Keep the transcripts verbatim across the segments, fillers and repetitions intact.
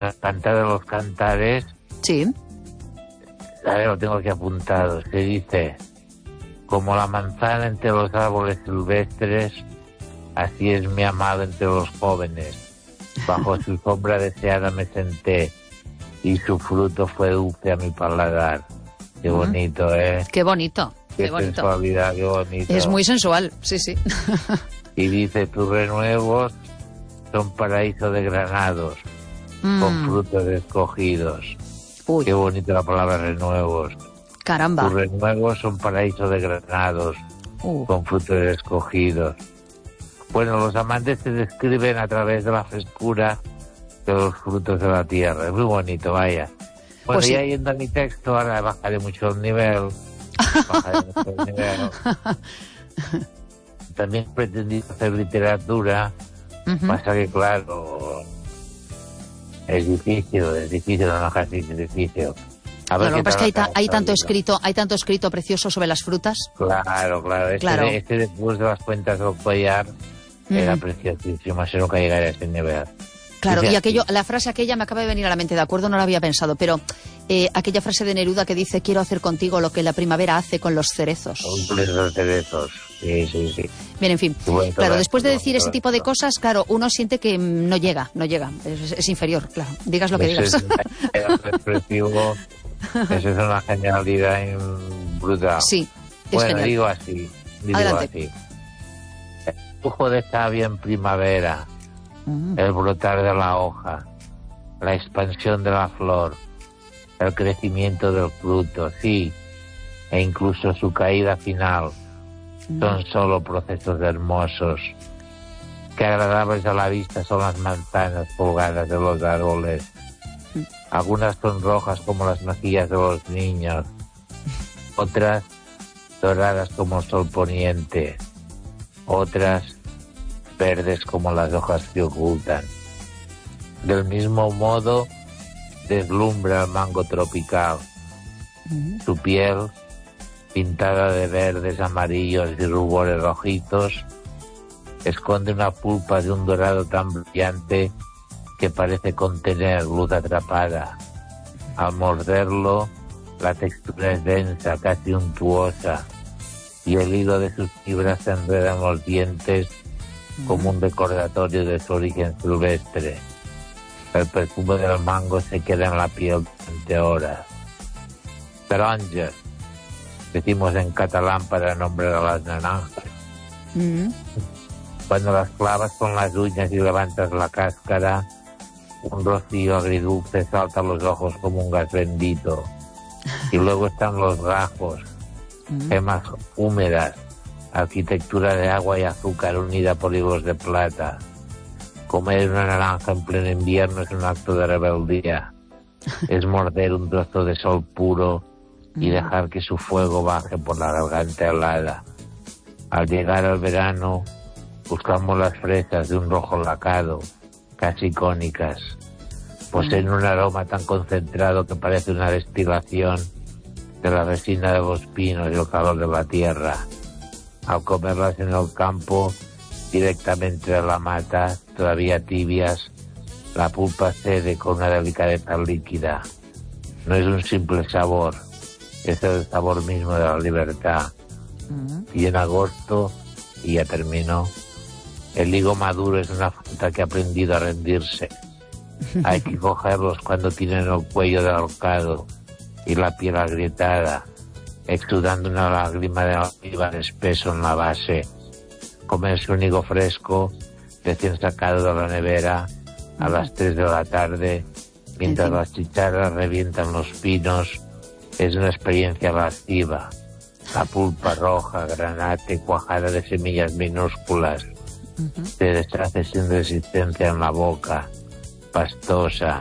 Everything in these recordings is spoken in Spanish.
Cantar de los Cantares. Sí. A ver, lo tengo aquí apuntado. Se dice: como la manzana entre los árboles silvestres, así es mi amado entre los jóvenes. Bajo su sombra deseada me senté, y su fruto fue dulce a mi paladar. Qué bonito, ¿eh? Qué bonito. Qué, qué bonito. sensualidad, qué bonito. Es muy sensual, sí, sí. Y dice: tus renuevos son paraíso de granados, mm. con frutos escogidos. Uy. Qué bonita la palabra renuevos. Caramba. Tus renuevos son paraíso de granados, uh. con frutos escogidos. Bueno, los amantes se describen a través de la frescura de los frutos de la tierra. Es muy bonito, vaya. Bueno, pues ya sí. Yendo a mi texto, ahora bajaré mucho el nivel. Bajaré mucho el nivel. También he pretendido hacer literatura, uh-huh. pasa que, claro, es difícil, es difícil, no es casi difícil. A ver, claro, lo que pasa es que hay, ta hay tanto escrito, hay tanto escrito precioso sobre las frutas. Claro, claro. Este, claro. De, este después de las cuentas del collar mm. era preciosísimo, se nunca llegaría a ese nivel. Claro, dice y aquello, así. La frase aquella me acaba de venir a la mente, de acuerdo, no la había pensado, pero eh, aquella frase de Neruda que dice: quiero hacer contigo lo que la primavera hace con los cerezos. Con los cerezos, sí, sí, sí. Bien, en fin, bueno, claro, después de bueno, decir ese tipo de cosas, claro, uno siente que no llega, no llega, es, es inferior, claro, digas lo que digas. Es expresivo, eso es una genialidad brutal. Sí, es bueno, genial. digo así, digo Adelante. así. El flujo de savia en primavera, mm. el brotar de la hoja, la expansión de la flor, el crecimiento del fruto, sí, e incluso su caída final, mm. son solo procesos hermosos. Qué agradables a la vista son las manzanas colgadas de los árboles. Mm. Algunas son rojas como las mejillas de los niños, otras doradas como el sol poniente, otras verdes como las hojas que ocultan. Del mismo modo deslumbra el mango tropical. Mm. Su piel, pintada de verdes, amarillos y rubores rojizos, esconde una pulpa de un dorado tan brillante que parece contener luz atrapada. Al morderlo, la textura es densa, casi untuosa, y el hilo de sus fibras se enreda en los dientes mm. como un recordatorio de su origen silvestre. El perfume del mango se queda en la piel durante horas. Taronges, decimos en catalán para nombrar a las naranjas. Mm. Cuando las clavas con las uñas y levantas la cáscara, un rocío agridulce salta a los ojos como un gas bendito. Y luego están los gajos, mm. gemas húmedas, arquitectura de agua y azúcar unida por hilos de plata. Comer una naranja en pleno invierno es un acto de rebeldía. Es morder un trozo de sol puro y dejar que su fuego baje por la garganta helada. Al llegar al verano, buscamos las fresas de un rojo lacado, casi icónicas. Poseen un aroma tan concentrado que parece una destilación de la resina de los pinos y el calor de la tierra. Al comerlas en el campo, directamente de la mata, todavía tibias, la pulpa cede con una delicadeza líquida. No es un simple sabor, es el sabor mismo de la libertad. Uh-huh. Y en agosto, y ya terminó, el higo maduro es una fruta que ha aprendido a rendirse. Hay que cogerlos cuando tienen el cuello ahorcado y la piel agrietada, exudando una lágrima de almíbar espeso en la base. Comerse un higo fresco, recién sacado de la nevera, a las tres de la tarde, mientras uh-huh. las chicharras revientan los pinos, es una experiencia lasciva. La pulpa roja, granate, cuajada de semillas minúsculas, uh-huh. se deshace sin resistencia en la boca, pastosa,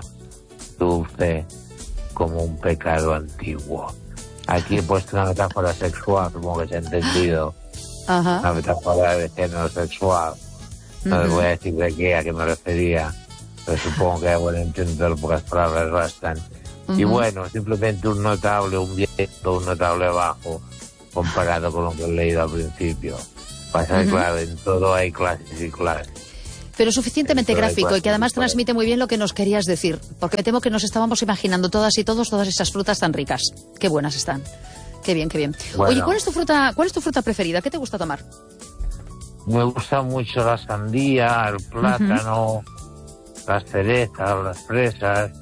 dulce, como un pecado antiguo. Aquí he puesto una metáfora sexual, como que se ha entendido. Uh-huh. Una metáfora de género sexual. No uh-huh. les voy a decir de qué, a qué me refería, pero supongo que hay buen entender, pocas palabras bastan. Uh-huh. Y bueno, simplemente un notable, un viento, un notable bajo, comparado con lo que he leído al principio. Pasa que, uh-huh. claro, en todo hay clases y clases. Pero suficientemente gráfico y que además transmite muy bien lo que nos querías decir, porque me temo que nos estábamos imaginando todas y todos todas esas frutas tan ricas. Qué buenas están. Qué bien, qué bien. Bueno. Oye, ¿cuál es tu fruta, cuál es tu fruta preferida? ¿Qué te gusta tomar? Me gusta mucho la sandía, el plátano, uh-huh. las cerezas, las fresas.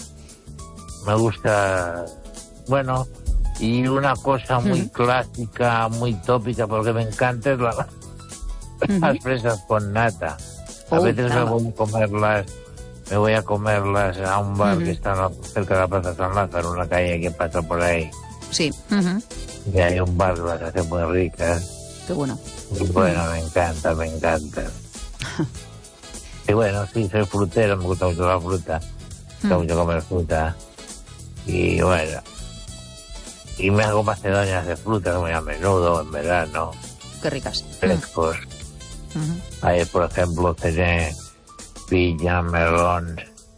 Me gusta, bueno, y una cosa muy uh-huh. clásica, muy tópica, porque me encanta es la, uh-huh. las fresas con nata. A oh, veces me voy a comerlas, me voy a comerlas a un bar uh-huh. que está cerca de la Plaza San Lázaro, una calle que pasa por ahí. Sí. Uh-huh. Y hay un bar que las hace muy ricas. Qué bueno. Y bueno, uh-huh. me encanta, me encanta. Y bueno, sí, soy frutero, me gusta mucho la fruta. Me gusta uh-huh. mucho comer fruta. Y bueno, y me hago macedonias de fruta muy a menudo, en verano. Qué ricas. Frescos. Uh-huh. Ahí, por ejemplo, tenés piña, melón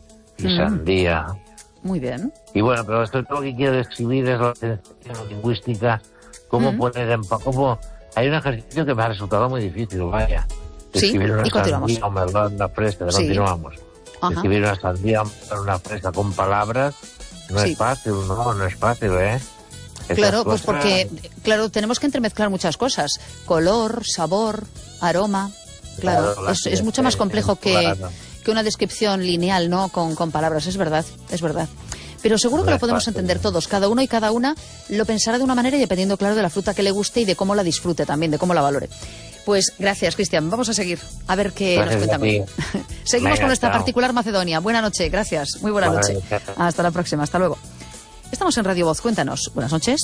y uh-huh. sandía. Muy bien. Y bueno, pero esto lo que quiero describir es la sensación lingüística, cómo uh-huh. poner en... Cómo, hay un ejercicio que me ha resultado muy difícil, vaya. Sí, escribir una y continuamos. Sandía, un melón, una fresa, sí. continuamos. Uh-huh. Escribir una sandía, una fresa con palabras no sí. es fácil, no, no es fácil, ¿eh? Esas claro, cosas... pues porque, claro, tenemos que entremezclar muchas cosas. Color, sabor, aroma. Claro, claro es, es mucho más complejo que, que una descripción lineal, ¿no? Con, con palabras, es verdad, es verdad. Pero seguro que lo podemos entender todos. Cada uno y cada una lo pensará de una manera y dependiendo, claro, de la fruta que le guste y de cómo la disfrute también, de cómo la valore. Pues gracias, Cristian. Vamos a seguir a ver qué gracias nos cuentan. Seguimos Venga, con nuestra chao. particular Macedonia. Buena noche, gracias. Muy buena noche. Hasta la próxima, hasta luego. Estamos en Radio Voz, cuéntanos. Buenas noches.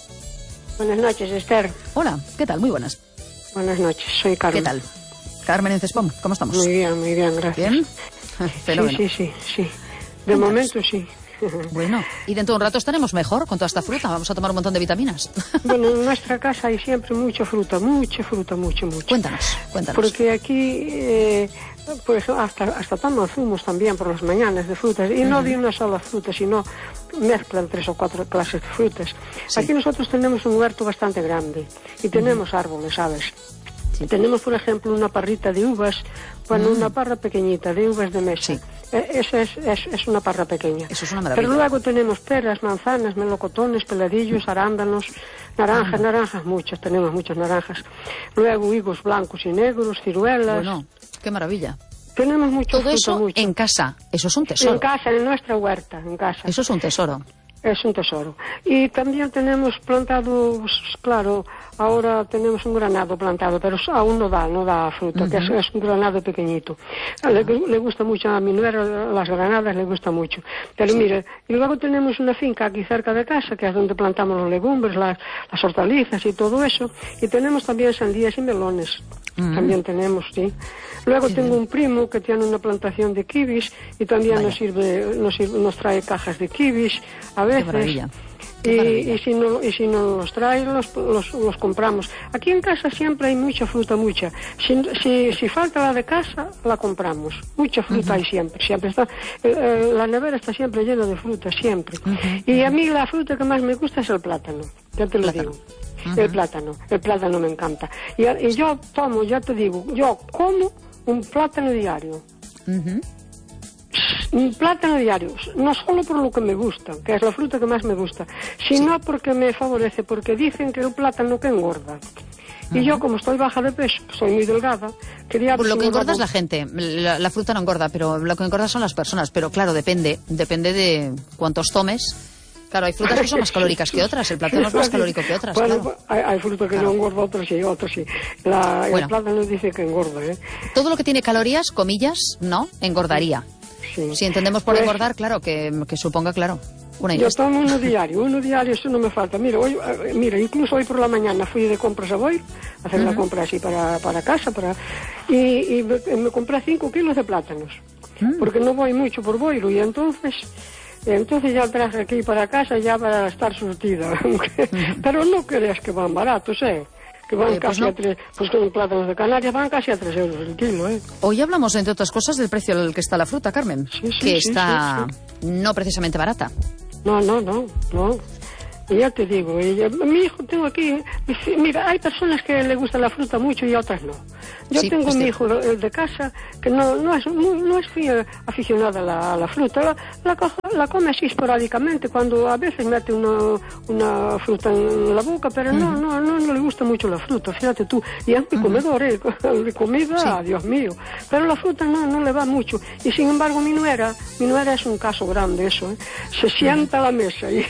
Buenas noches, Esther. Hola, ¿qué tal? Muy buenas. Buenas noches, soy Carmen. ¿Qué tal? Carmen en Cespón, ¿cómo estamos? Muy bien, muy bien, gracias. ¿Bien? Fenómeno. Sí, sí, sí, sí. De Cuéntanos. momento sí. Bueno, y dentro de un rato estaremos mejor con toda esta fruta. Vamos a tomar un montón de vitaminas. Bueno, en nuestra casa hay siempre mucha fruta, mucha fruta, mucho, mucho. Cuéntanos, cuéntanos. Porque aquí, eh, por ejemplo, hasta, hasta toman zumos también por las mañanas de frutas. Y uh-huh. no de una sola fruta, sino mezclan tres o cuatro clases de frutas. Sí. Aquí nosotros tenemos un huerto bastante grande y tenemos uh-huh. árboles, ¿sabes? Sí. Tenemos, por ejemplo, una parrita de uvas, bueno, mm. una parra pequeñita de uvas de mesa. Sí. Eh, esa es, es, es una parra pequeña. Eso es una maravilla. Pero luego tenemos peras, manzanas, melocotones, peladillos, arándanos, naranjas, mm. naranjas, muchas, tenemos muchas naranjas. Luego higos blancos y negros, ciruelas. Bueno, qué maravilla. Tenemos mucho Todo eso mucho. en casa, eso es un tesoro. En casa, en nuestra huerta, en casa. Eso es un tesoro. Es un tesoro. Y también tenemos plantado, claro, ahora tenemos un granado plantado, pero aún no da, no da fruta, uh-huh. que es, es un granado pequeñito. Uh-huh. Le, le gusta mucho a mi nuera, las granadas le gusta mucho. Pero sí. mire, y luego tenemos una finca aquí cerca de casa, que es donde plantamos los legumbres, las, las hortalizas y todo eso. Y tenemos también sandías y melones. Uh-huh. También tenemos, sí. Luego sí, tengo bien. un primo que tiene una plantación de kibis y también nos sirve, nos sirve, nos trae cajas de kibis a veces. Qué maravilla. Qué y, maravilla. y si no y si no los trae los, los los compramos. Aquí en casa siempre hay mucha fruta, mucha. Si si, si falta la de casa la compramos. Mucha fruta uh-huh. hay siempre, siempre está eh, la nevera está siempre llena de fruta, siempre. Uh-huh. Y a mí la fruta que más me gusta es el plátano. Ya te lo plátano. digo. Uh-huh. El plátano, el plátano me encanta. Y, y yo tomo, ya te digo, yo como un plátano diario. Uh-huh. Un plátano diario, no solo por lo que me gusta, que es la fruta que más me gusta, sino sí. porque me favorece, porque dicen que es un plátano que engorda. Uh-huh. Y yo, como estoy baja de peso, soy muy delgada, quería... Pues lo que engorda es la gente, la, la fruta no engorda, pero lo que engorda son las personas, pero claro, depende, depende de cuántos tomes. Claro, hay frutas que son más calóricas que otras, el plátano es más calórico que otras, bueno, claro. Hay, hay frutas que claro. no engorda, otras sí, otras sí. La, bueno. El plátano dice que engorda, ¿eh? Todo lo que tiene calorías, comillas, no, engordaría. Sí. Si entendemos por pues, engordar, claro, que, que suponga, claro, una ingesta. Yo tomo uno diario, uno diario, eso no me falta. Mira, hoy, mira, incluso hoy por la mañana fui de compras a Boiro, a hacer uh-huh. la compra así para, para casa, para y, y me, me compré cinco kilos de plátanos, uh-huh. porque no voy mucho por Boiro, y entonces... Entonces ya traje aquí para casa ya para estar surtida. Uh-huh. Pero no creas que van baratos, ¿eh? Que van eh, casi pues no. a tres... Pues con plátanos de Canarias van casi a tres euros el kilo, ¿eh? Hoy hablamos, entre otras cosas, del precio al que está la fruta, Carmen. Sí, sí, que sí, está sí, sí. no precisamente barata. No, no, no, no. Ya te digo, ella, mi hijo tengo aquí, mira, hay personas que le gusta la fruta mucho y otras no. Yo sí, tengo mi hijo de, de casa que no no es muy, no es muy aficionada a la, a la fruta, la, la, la come así esporádicamente, cuando a veces mete una, una fruta en la boca, pero uh-huh. no, no, no, no le gusta mucho la fruta, fíjate tú, y es mi uh-huh. comedor, eh, de comida, sí. Dios mío, pero la fruta no, no le va mucho, y sin embargo mi nuera, mi nuera es un caso grande eso, eh, se sienta uh-huh. a la mesa y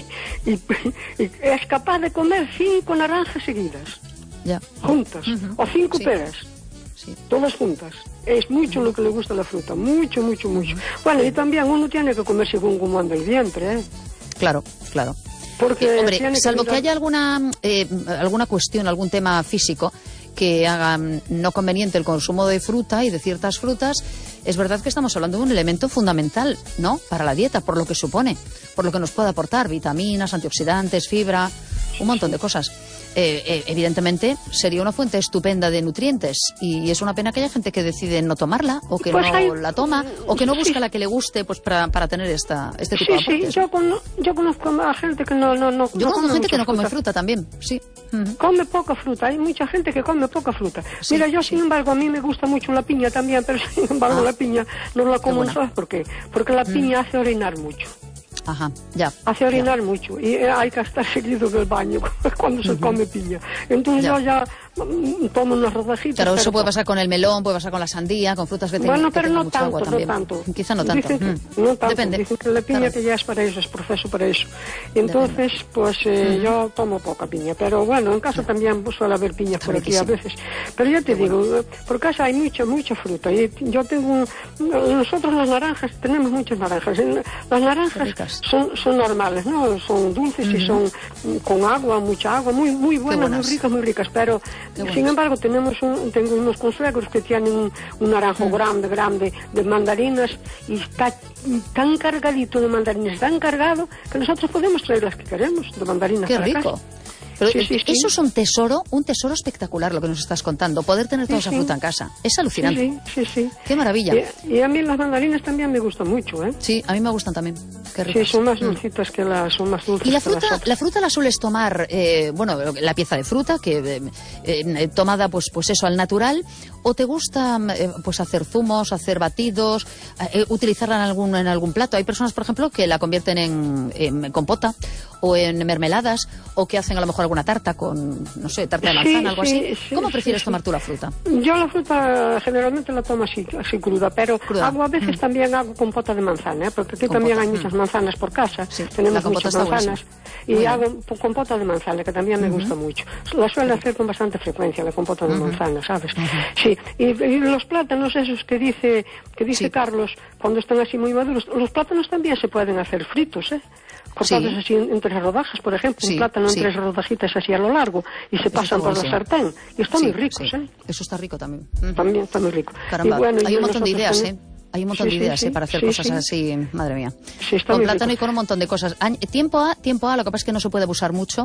Y, y, y es capaz de comer cinco naranjas seguidas, ya. juntas, uh-huh. o cinco sí. peras, sí. todas juntas. Es mucho uh-huh. lo que le gusta la fruta, mucho, mucho, mucho. Uh-huh. Bueno, y también uno tiene que comer según cómo anda el vientre, ¿eh? Claro, claro. Porque eh, hombre, que salvo mirar... que haya alguna, eh, alguna cuestión, algún tema físico que haga no conveniente el consumo de fruta y de ciertas frutas, es verdad que estamos hablando de un elemento fundamental, ¿no?, para la dieta, por lo que supone, por lo que nos puede aportar vitaminas, antioxidantes, fibra, un montón de cosas. Eh, eh, evidentemente sería una fuente estupenda de nutrientes y es una pena que haya gente que decide no tomarla o que pues no hay... la toma o que no busca sí. la que le guste pues para, para tener esta, este tipo sí, de aportes. Sí, yo, con, yo conozco a gente que no, no, no Yo no conozco gente que no come fruta. fruta también, sí. Uh-huh. Come poca fruta, hay mucha gente que come poca fruta. Sí, Mira, yo sí. sin embargo, a mí me gusta mucho la piña también, pero sin embargo ah. la piña no la como, ¿no sabes por qué? Porque la piña mm. hace orinar mucho. Ajá, ya. Hace orinar ya. mucho y hay que estar seguido del baño cuando se uh-huh. come piña. Entonces ya. yo ya tomo unas rodajitas. Claro, eso puede pasar con el melón, puede pasar con la sandía, con frutas que tengan bueno, pero no mucha tanto, agua también. No tanto. Quizá no tanto. Dicen que, mm. no tanto. Depende. Dicen que la piña claro. que ya es para eso, es proceso para eso. Y entonces, Depende. pues eh, mm. yo tomo poca piña. Pero bueno, en casa claro. también suele haber piña por aquí a veces. Pero ya te Qué digo, bueno. por casa hay mucha, mucha fruta. Y yo tengo, nosotros las naranjas, tenemos muchas naranjas. Las naranjas son, son normales, ¿no? Son dulces mm-hmm. y son con agua, mucha agua, muy, muy buenas, buenas, muy ricas, muy ricas. Pero, sin embargo, tenemos un, tengo unos consuegros que tienen un, un naranjo mm. grande, grande de mandarinas y está tan cargadito de mandarinas, tan cargado que nosotros podemos traer las que queremos de mandarinas. Qué para rico. casa. Pero sí, sí, sí. eso es un tesoro, un tesoro espectacular lo que nos estás contando, poder tener toda sí, esa fruta sí. en casa. Es alucinante. Sí, sí, sí. sí. Qué maravilla. Y, y a mí las mandarinas también me gustan mucho, ¿eh? Sí, a mí me gustan también. Qué ricas. Sí, son más dulcitas mm. que las, son más dulces. ¿Y la que fruta, las la fruta la sueles tomar, eh, bueno, la pieza de fruta, que eh, eh, tomada pues, pues eso, al natural, o te gusta eh, pues hacer zumos, hacer batidos, eh, utilizarla en algún, en algún plato? Hay personas, por ejemplo, que la convierten en, en compota o en mermeladas, o que hacen a lo mejor alguna tarta con, no sé, tarta de manzana, sí, algo sí, así. Sí, ¿Cómo sí, prefieres sí. tomar tú la fruta? Yo la fruta generalmente la tomo así, así cruda, pero cruda. hago a veces mm. también hago compota de manzana, ¿eh? Porque aquí compota. también hay muchas manzanas por casa, sí. tenemos muchas manzanas, y Muy hago bien. compota de manzana, que también me uh-huh. gusta mucho. La suelo hacer con bastante frecuencia, la compota de uh-huh. manzana, ¿sabes? Uh-huh. Sí, y, y los plátanos esos que dice, que dice sí. Carlos, cuando están así muy maduros, los plátanos también se pueden hacer fritos, ¿eh? Cortados sí. así en, en tres rodajas, por ejemplo, sí, un plátano en sí. tres rodajitas así a lo largo y se Eso pasan por la sartén. Y están sí, muy ricos, sí. ¿eh? Eso está rico también. También está muy rico. Caramba, y bueno, hay y un montón de ideas, también... ¿eh? Hay un montón sí, de ideas sí, ¿eh? para hacer sí, cosas sí. así, madre mía. Sí, está con muy plátano rico. y con un montón de cosas. Tiempo A, tiempo A, lo que pasa es que no se puede abusar mucho.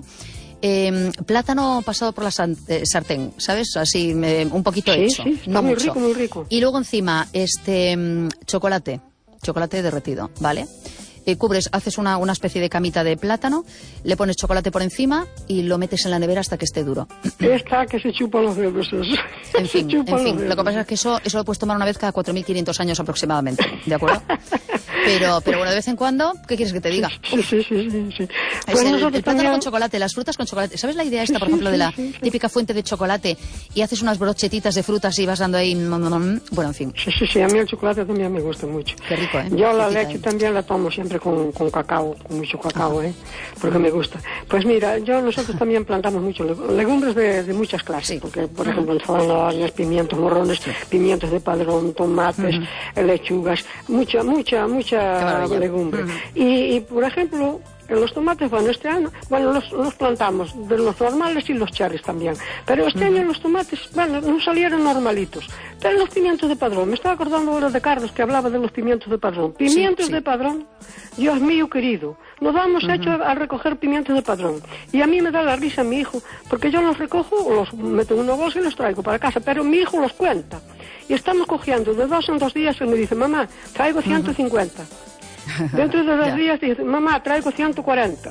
Eh, plátano pasado por la sartén, ¿sabes? Así, eh, un poquito sí, hecho, sí, está no muy mucho. rico, muy rico. Y luego encima, este chocolate, chocolate derretido, ¿vale? Eh, cubres, haces una, una especie de camita de plátano, le pones chocolate por encima y lo metes en la nevera hasta que esté duro. Está que se chupa los dedos. En fin, en fin, lo que pasa es que eso, eso lo puedes tomar una vez cada cuatro mil quinientos años aproximadamente, ¿de acuerdo? Pero, pero bueno, de vez en cuando, ¿qué quieres que te diga? Sí, sí, sí, sí, sí. Pues el, el plátano también... con chocolate, las frutas con chocolate. ¿Sabes la idea esta, por ejemplo, de la sí, sí, típica fuente de chocolate y haces unas brochetitas de frutas y vas dando ahí... Bueno, en fin. Sí, sí, sí, a mí el chocolate también me gusta mucho. Qué rico, ¿eh? Yo la leche ahí. también la tomo siempre con, con cacao, con mucho cacao, ¿eh? Porque me gusta. Pues mira, yo nosotros también plantamos mucho legumbres de, de muchas clases, sí. porque, por ejemplo, zanahorias, pimientos, morrones, sí. pimientos de padrón, tomates, uh-huh. lechugas, mucha, mucha, mucha legumbre. Uh-huh. y, y, por ejemplo... Los tomates, bueno, este año, bueno, los, los plantamos, de los normales y los cherries también. Pero este uh-huh. año los tomates, bueno, no salieron normalitos. Pero los pimientos de padrón, me estaba acordando ahora de Carlos que hablaba de los pimientos de padrón. Pimientos sí, sí. de padrón, Dios mío querido, nos vamos uh-huh. hecho a recoger pimientos de padrón. Y a mí me da la risa mi hijo, porque yo los recojo, los meto en una bolsa y los traigo para casa, pero mi hijo los cuenta. Y estamos cogiendo de dos en dos días y me dice, mamá, traigo ciento cincuenta. Uh-huh. Dentro de dos días dice, mamá, traigo ciento cuarenta.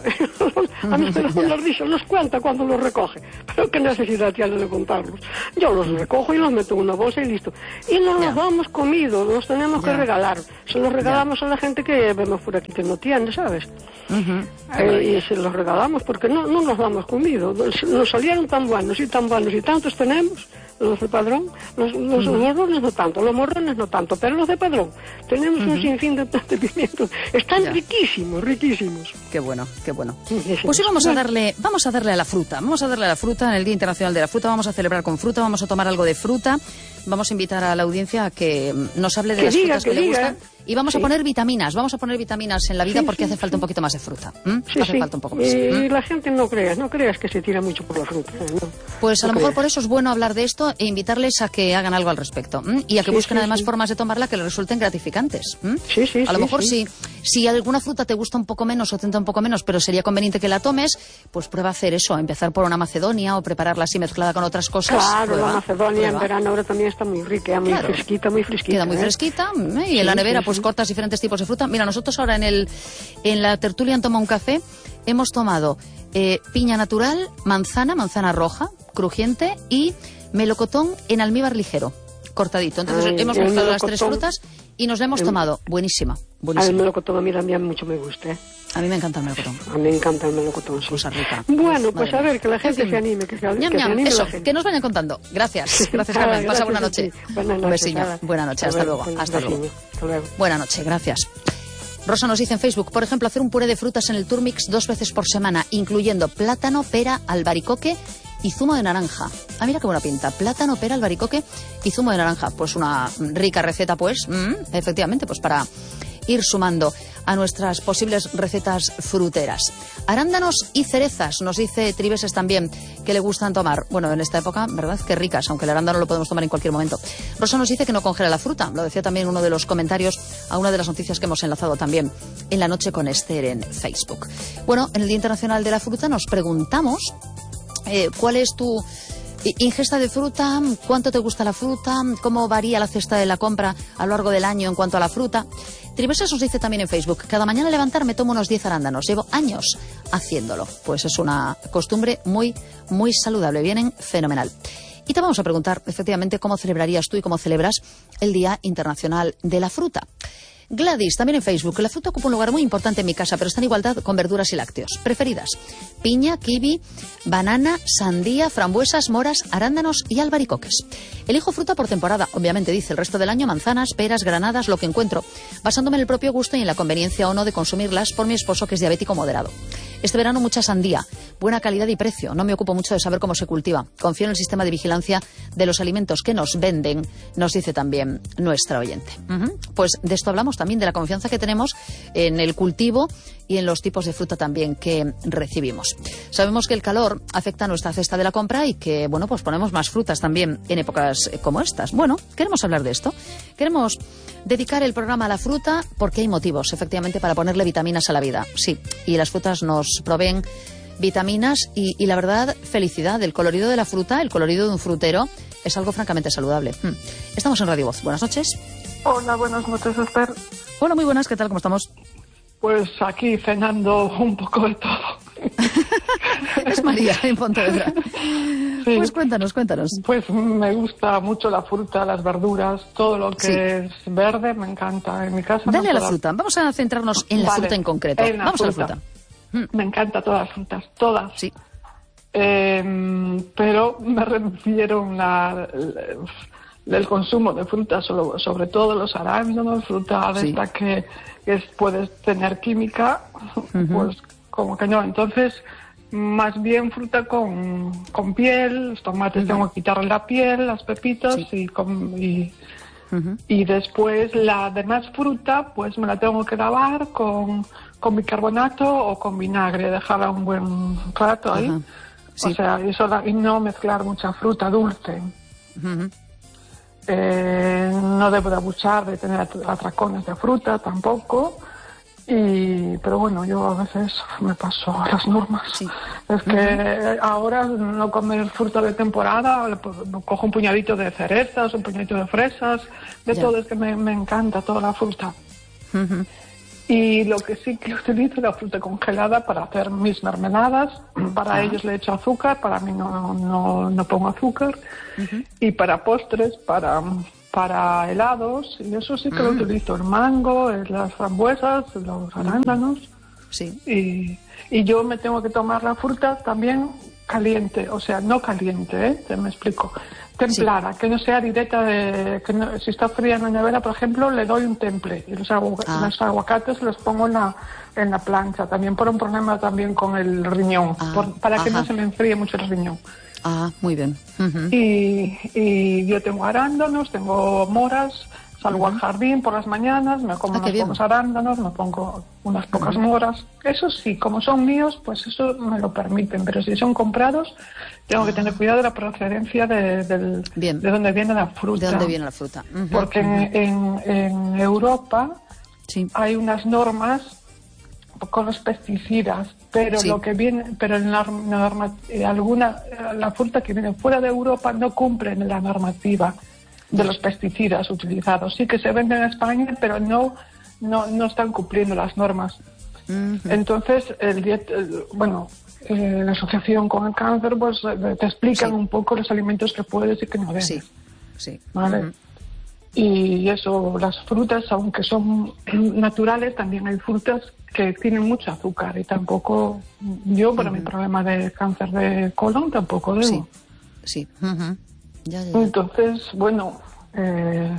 A mí me los, los dice, los cuenta cuando los recoge. Pero qué necesidad tiene de contarlos. Yo los recojo y los meto en una bolsa y listo. Y no los damos comido, los tenemos que regalar. Se los regalamos a la gente que vemos por aquí que no tiene, ¿sabes? Uh-huh. Eh, y se los regalamos porque no, no los damos comido. Nos, nos salieron tan buenos y tan buenos y tantos tenemos. Los de Padrón, los, los uh-huh. morrones no tanto, los morrones no tanto, pero los de Padrón tenemos uh-huh. un sinfín de, de pimientos, están ya. riquísimos, riquísimos. Qué bueno, qué bueno. Pues sí, vamos a darle, vamos a darle a la fruta, vamos a darle a la fruta en el Día Internacional de la Fruta, vamos a celebrar con fruta, vamos a tomar algo de fruta, vamos a invitar a la audiencia a que nos hable de que las diga, frutas que, que le gustan. Y vamos sí. a poner vitaminas, vamos a poner vitaminas en la vida sí, porque sí, hace falta sí. un poquito más de fruta. ¿Mm? Sí, hace sí. falta un poco más. Y ¿Mm? la gente no creas, no creas que se tira mucho por la fruta. ¿no? Pues a no lo mejor creas. por eso es bueno hablar de esto e invitarles a que hagan algo al respecto. ¿Mm? Y a que sí, busquen sí, además sí. formas de tomarla que les resulten gratificantes. ¿Mm? Sí, sí, a lo sí, mejor sí. si, si alguna fruta te gusta un poco menos o te entra un poco menos, pero sería conveniente que la tomes, pues prueba a hacer eso, empezar por una macedonia o prepararla así mezclada con otras cosas. Claro, prueba, la macedonia prueba. en verano ahora también está muy rica, muy claro. fresquita, muy fresquita. Queda muy ¿eh? fresquita ¿eh? y sí, en la nevera sí, pues sí. cortas diferentes tipos de fruta. Mira, nosotros ahora en el en la tertulia en Toma un Café hemos tomado eh, piña natural, manzana, manzana roja, crujiente y melocotón en almíbar ligero, cortadito. Entonces Ay, hemos mezclado las tres frutas y nos la hemos el, tomado. Buenísima, buenísima. El melocotón a mí también mucho me gusta. ¿eh? A mí me encanta el melocotón. A mí me encanta el melocotón, sí. Cosa rica. Bueno, pues a ver, que la gente se anime, que se, ñam, que ñam, se anime eso, la gente. que nos vayan contando. Gracias, gracias Carmen. Nada, Pasa gracias buena noche. Buenas noches. Un besillo. Nada. Buena noche, hasta, hasta luego. luego. Hasta luego. Hasta luego. Buena noche, gracias. Rosa nos dice en Facebook, por ejemplo, hacer un puré de frutas en el Turmix dos veces por semana, incluyendo plátano, pera, albaricoque y zumo de naranja. Ah, mira qué buena pinta. Plátano, pera, albaricoque y zumo de naranja. Pues una rica receta, pues, mmm, efectivamente, pues para ir sumando a nuestras posibles recetas fruteras. Arándanos y cerezas, nos dice Triveses también, que le gustan tomar. Bueno, en esta época, ¿verdad? Qué ricas, aunque el arándano lo podemos tomar en cualquier momento. Rosa nos dice que no congela la fruta, lo decía también uno de los comentarios a una de las noticias que hemos enlazado también en la noche con Esther en Facebook. Bueno, en el Día Internacional de la Fruta nos preguntamos eh, cuál es tu ingesta de fruta, cuánto te gusta la fruta, cómo varía la cesta de la compra a lo largo del año en cuanto a la fruta. Triversas nos dice también en Facebook, cada mañana al levantarme tomo unos diez arándanos, llevo años haciéndolo. Pues es una costumbre muy, muy saludable, vienen fenomenal. Y te vamos a preguntar, efectivamente, cómo celebrarías tú y cómo celebras el Día Internacional de la Fruta. Gladys, también en Facebook. La fruta ocupa un lugar muy importante en mi casa, pero está en igualdad con verduras y lácteos. Preferidas: piña, kiwi, banana, sandía, frambuesas, moras, arándanos y albaricoques. Elijo fruta por temporada, obviamente, dice. El resto del año manzanas, peras, granadas, lo que encuentro, basándome en el propio gusto y en la conveniencia o no de consumirlas por mi esposo, que es diabético moderado. Este verano mucha sandía, buena calidad y precio. No me ocupo mucho de saber cómo se cultiva. Confío en el sistema de vigilancia de los alimentos que nos venden, nos dice también nuestra oyente. Uh-huh. Pues de esto hablamos también, de la confianza que tenemos en el cultivo y en los tipos de fruta también que recibimos. Sabemos que el calor afecta a nuestra cesta de la compra y que, bueno, pues ponemos más frutas también en épocas como estas. Bueno, queremos hablar de esto. Queremos dedicar el programa a la fruta porque hay motivos, efectivamente, para ponerle vitaminas a la vida. Sí, y las frutas nos proveen vitaminas y, y la verdad, felicidad. El colorido de la fruta, el colorido de un frutero, es algo francamente saludable. Hmm. Estamos en Radio Voz. Buenas noches. Hola, buenas noches, Esther. Hola, muy buenas. ¿Qué tal? ¿Cómo estamos? Pues aquí cenando un poco de todo. Es María en Pontevedra. Sí. Pues cuéntanos, cuéntanos. Pues me gusta mucho la fruta, las verduras, todo lo que sí. es verde, me encanta. En mi casa. Dale no a la fruta. Vamos a centrarnos en la vale. fruta en concreto. En la Vamos fruta. a la fruta. Me encanta todas las frutas, todas. Sí. Eh, pero me refiero a el consumo de frutas, sobre todo los arándanos, fruta de sí. esta que, que puedes tener química, uh-huh. pues como que no. Entonces, más bien fruta con, con piel, los tomates uh-huh. tengo que quitarle la piel, las pepitas sí. y, con, y, uh-huh. y después la demás fruta, pues me la tengo que lavar con, con bicarbonato o con vinagre, dejarla un buen rato ahí. Uh-huh. Sí. O sea, eso, y no mezclar mucha fruta dulce. Uh-huh. Eh, no debo de abusar de tener atracones de fruta tampoco, y pero bueno, yo a veces me paso a las normas. Sí. Es que uh-huh. ahora no comer fruta de temporada, cojo un puñadito de cerezas, un puñadito de fresas, de ya. todo, es que me, me encanta toda la fruta. Uh-huh. Y lo que sí que utilizo es la fruta congelada para hacer mis mermeladas. Para ah. ellos le echo azúcar, para mí no, no, no pongo azúcar. Uh-huh. Y para postres, para, para helados, y eso sí que uh-huh. lo utilizo. El mango, las frambuesas, los arándanos. Sí. Y, y yo me tengo que tomar la fruta también caliente, o sea, no caliente, ¿eh? Te me explico. Templada, sí. Que no sea directa de... que no, si está fría en la nevera, por ejemplo, le doy un temple. Y los, agu ah. los aguacates los pongo en la, en la plancha. También por un problema también con el riñón. Ah. Por, para Ajá. que no se me enfríe mucho el riñón. Ah, muy bien. Uh-huh. y, y yo tengo arándanos, tengo moras... Salgo uh-huh. al jardín por las mañanas, me como ah, unos pocos arándanos, me pongo unas pocas uh-huh. moras. Eso sí, como son míos, pues eso me lo permiten. Pero si son comprados, tengo uh-huh. que tener cuidado de la procedencia de, de, de dónde viene la fruta. De dónde viene la fruta. Uh-huh. Porque uh-huh. en, en, en Europa sí. hay unas normas con los pesticidas, pero sí. lo que viene, pero en la norma, alguna, la fruta que viene fuera de Europa no cumple la normativa de los pesticidas utilizados. Sí que se venden en España, pero no no, no están cumpliendo las normas. Uh-huh. Entonces, el, diet, el bueno, eh, la asociación con el cáncer, pues te explican sí. un poco los alimentos que puedes y que no debes. Sí, sí. ¿Vale? Uh-huh. Y eso, las frutas, aunque son naturales, también hay frutas que tienen mucho azúcar y tampoco, yo para uh-huh. mi problema de cáncer de colon tampoco debo. Sí, sí. Uh-huh. Ya, ya, ya. Entonces, bueno, eh,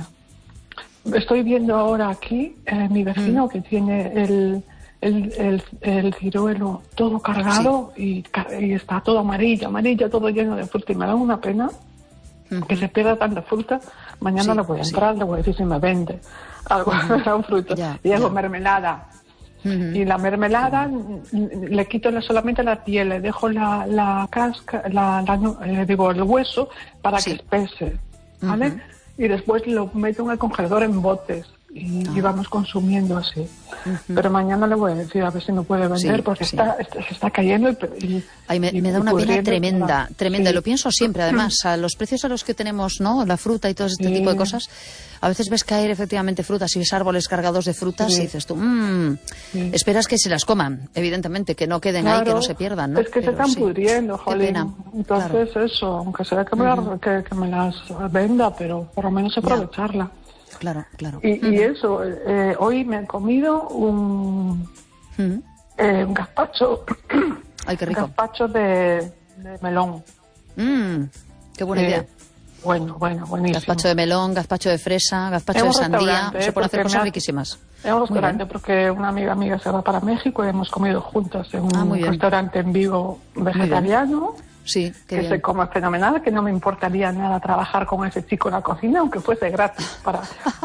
estoy viendo ahora aquí eh, mi vecino mm. que tiene el, el, el, el ciruelo todo cargado sí. y, y está todo amarillo, amarillo, todo lleno de fruta y me da una pena mm-hmm. que se pierda tanta fruta. Mañana sí, le voy a entrar, sí. le voy a decir si me vende algo, mm-hmm. fruta. Ya, y hago ya. mermelada. Uh-huh. Y la mermelada uh-huh. le quito la, solamente la piel, le dejo la, la casca, la, la, eh, digo, el hueso para sí. que espese, ¿vale? Uh-huh. Y después lo meto en el congelador en botes y, uh-huh. y vamos consumiendo así. Uh-huh. Pero mañana le voy a decir a ver si no puede vender sí, porque sí. Está, está, se está cayendo y, y, Ay, me, y, me da una pena tremenda, tremenda. Sí. Y lo pienso siempre, además, a los precios a los que tenemos, ¿no? La fruta y todo este sí. tipo de cosas. A veces ves caer efectivamente frutas y ves árboles cargados de frutas sí. y dices tú, mmm, sí. esperas que se las coman, evidentemente, que no queden claro, ahí, que no se pierdan, ¿no? Es que Pero se están sí. pudriendo, jolín. Entonces claro. eso, aunque sea que me, uh-huh. que, que me las venda, pero por lo menos aprovecharla. Claro, claro. Y, uh-huh. y eso, eh, hoy me he comido un, uh-huh. eh, un gazpacho, Ay, qué rico. un gazpacho de, de melón. Mm, qué buena eh, idea. Bueno, bueno, buenísimo. Gazpacho de melón, gazpacho de fresa, gazpacho de sandía. Se pueden hacer cosas riquísimas. Es un restaurante porque una amiga amiga se va para México y hemos comido juntas en un ah, restaurante en Vigo vegetariano. Sí, que bien. Se come fenomenal, que no me importaría nada trabajar con ese chico en la cocina, aunque fuese gratis. Para,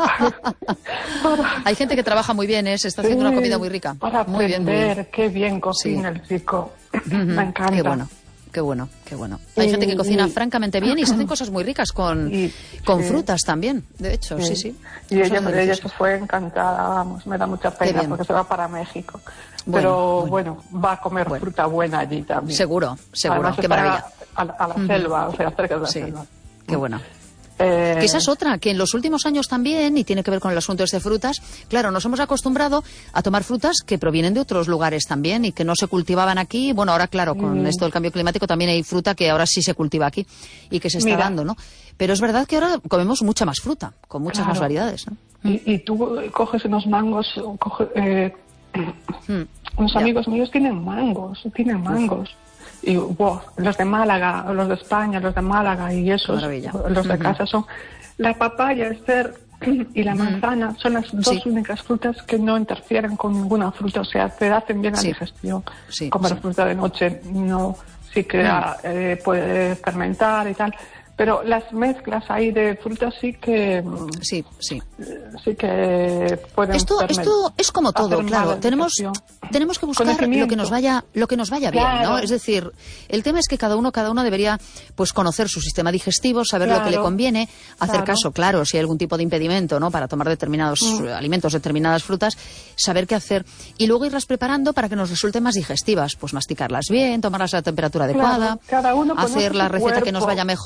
para... Hay gente que trabaja muy bien, ¿eh? Se está haciendo sí, una comida muy rica. Para muy aprender bien, qué bien cocina sí. el chico. Uh-huh. Me encanta. Qué bueno. Qué bueno, qué bueno. Hay y, gente que cocina y, francamente bien y se hacen cosas muy ricas con, y, con sí. frutas también, de hecho, sí, sí. sí. Y ella, ella se fue encantada, vamos, me da mucha pena porque se va para México. Bueno, Pero bueno. bueno, va a comer bueno. fruta buena allí también. Seguro, seguro, Además, qué maravilla. A, a la selva, uh-huh. o sea, cerca de la sí. selva. Qué bueno. Eh... Que esa es otra, que en los últimos años también, y tiene que ver con el asunto de frutas, claro, nos hemos acostumbrado a tomar frutas que provienen de otros lugares también y que no se cultivaban aquí. Bueno, ahora claro, con mm. esto del cambio climático también hay fruta que ahora sí se cultiva aquí y que se está Mira. dando, ¿no? Pero es verdad que ahora comemos mucha más fruta, con muchas claro. más variedades, ¿no? Y, y tú coges unos mangos, coge, eh, mm. unos amigos ya. míos tienen mangos, tienen mangos. Uf. Y wow, los de Málaga, los de España, los de Málaga y esos, los de casa son la papaya, Esther, y la manzana, son las dos sí. únicas frutas que no interfieren con ninguna fruta, o sea, te hacen bien la sí. digestión. Sí, Comer sí. fruta de noche no, sí que mm. eh, puede fermentar y tal, pero las mezclas ahí de frutas sí que sí sí sí que pueden esto esto es como todo, claro, tenemos tenemos que buscar lo que nos vaya lo que nos vaya claro. bien, ¿no? Es decir, el tema es que cada uno cada uno debería pues conocer su sistema digestivo, saber claro. lo que le conviene, hacer claro. caso, claro, si hay algún tipo de impedimento, ¿no? Para tomar determinados mm. alimentos, determinadas frutas, saber qué hacer y luego irlas preparando para que nos resulten más digestivas, pues masticarlas bien, tomarlas a la temperatura adecuada, claro. cada uno hacer la receta cuerpo. que nos vaya mejor.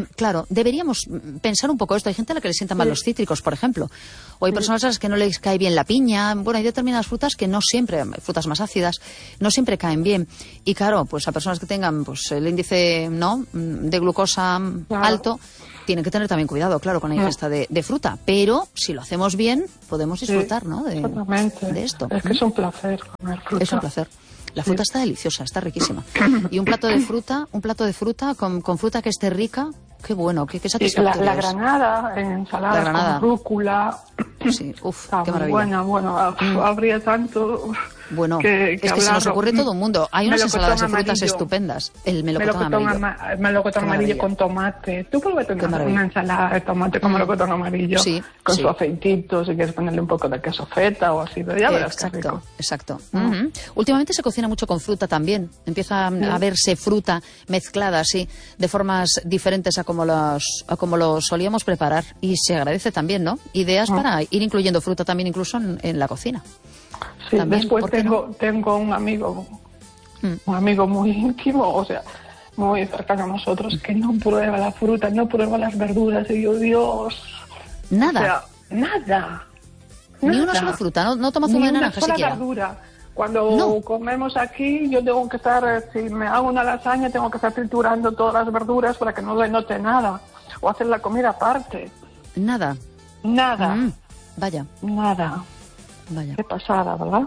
claro, deberíamos pensar un poco esto. Hay gente a la que le sientan mal los cítricos, por ejemplo. O hay personas a las que no les cae bien la piña. Bueno, hay determinadas frutas que no siempre, frutas más ácidas, no siempre caen bien. Y claro, pues a personas que tengan pues el índice no de glucosa claro. alto, tienen que tener también cuidado, claro, con la ingesta de, de fruta. Pero si lo hacemos bien, podemos disfrutar, sí, ¿no? De, de esto. Es que es un placer comer fruta. Es un placer. La fruta sí. está deliciosa, está riquísima. Y un plato de fruta, un plato de fruta con, con fruta que esté rica, qué bueno, qué, qué satisfactorio. La, la granada en ensalada la granada. con rúcula. Sí, uf, qué maravilla. Buena, bueno, mm. habría tanto. Bueno, que, que es que se nos ocurre todo un mundo. Hay unas ensaladas de frutas amarillo. estupendas. El melocotón, melocotón amarillo. Ama, melocotón amarillo con tomate. Tú pruébate una, una ensalada de tomate con mm. melocotón amarillo. Sí, con sí. su aceitito, si quieres ponerle un poco de queso feta o así. Ya verás exacto, qué rico. exacto. Mm. Uh-huh. Últimamente se cocina mucho con fruta también. Empieza mm. a verse fruta mezclada así, de formas diferentes a como los, a como lo solíamos preparar. Y se agradece también, ¿no? Ideas mm. para ir incluyendo fruta también incluso en, en la cocina. Sí, también, después tengo, no? tengo un amigo, mm. un amigo muy íntimo, o sea, muy cercano a nosotros, que no prueba la fruta, no prueba las verduras, y yo, Dios... Nada. O sea, nada. Ni nada. una sola fruta, no, no toma zumo de naranja siquiera. Ni una sola verdura. Cuando no. comemos aquí, yo tengo que estar, si me hago una lasaña, tengo que estar triturando todas las verduras para que no le note nada, o hacer la comida aparte. Nada. Nada. Mm. Vaya. Nada. Vaya. Qué pasada, ¿verdad?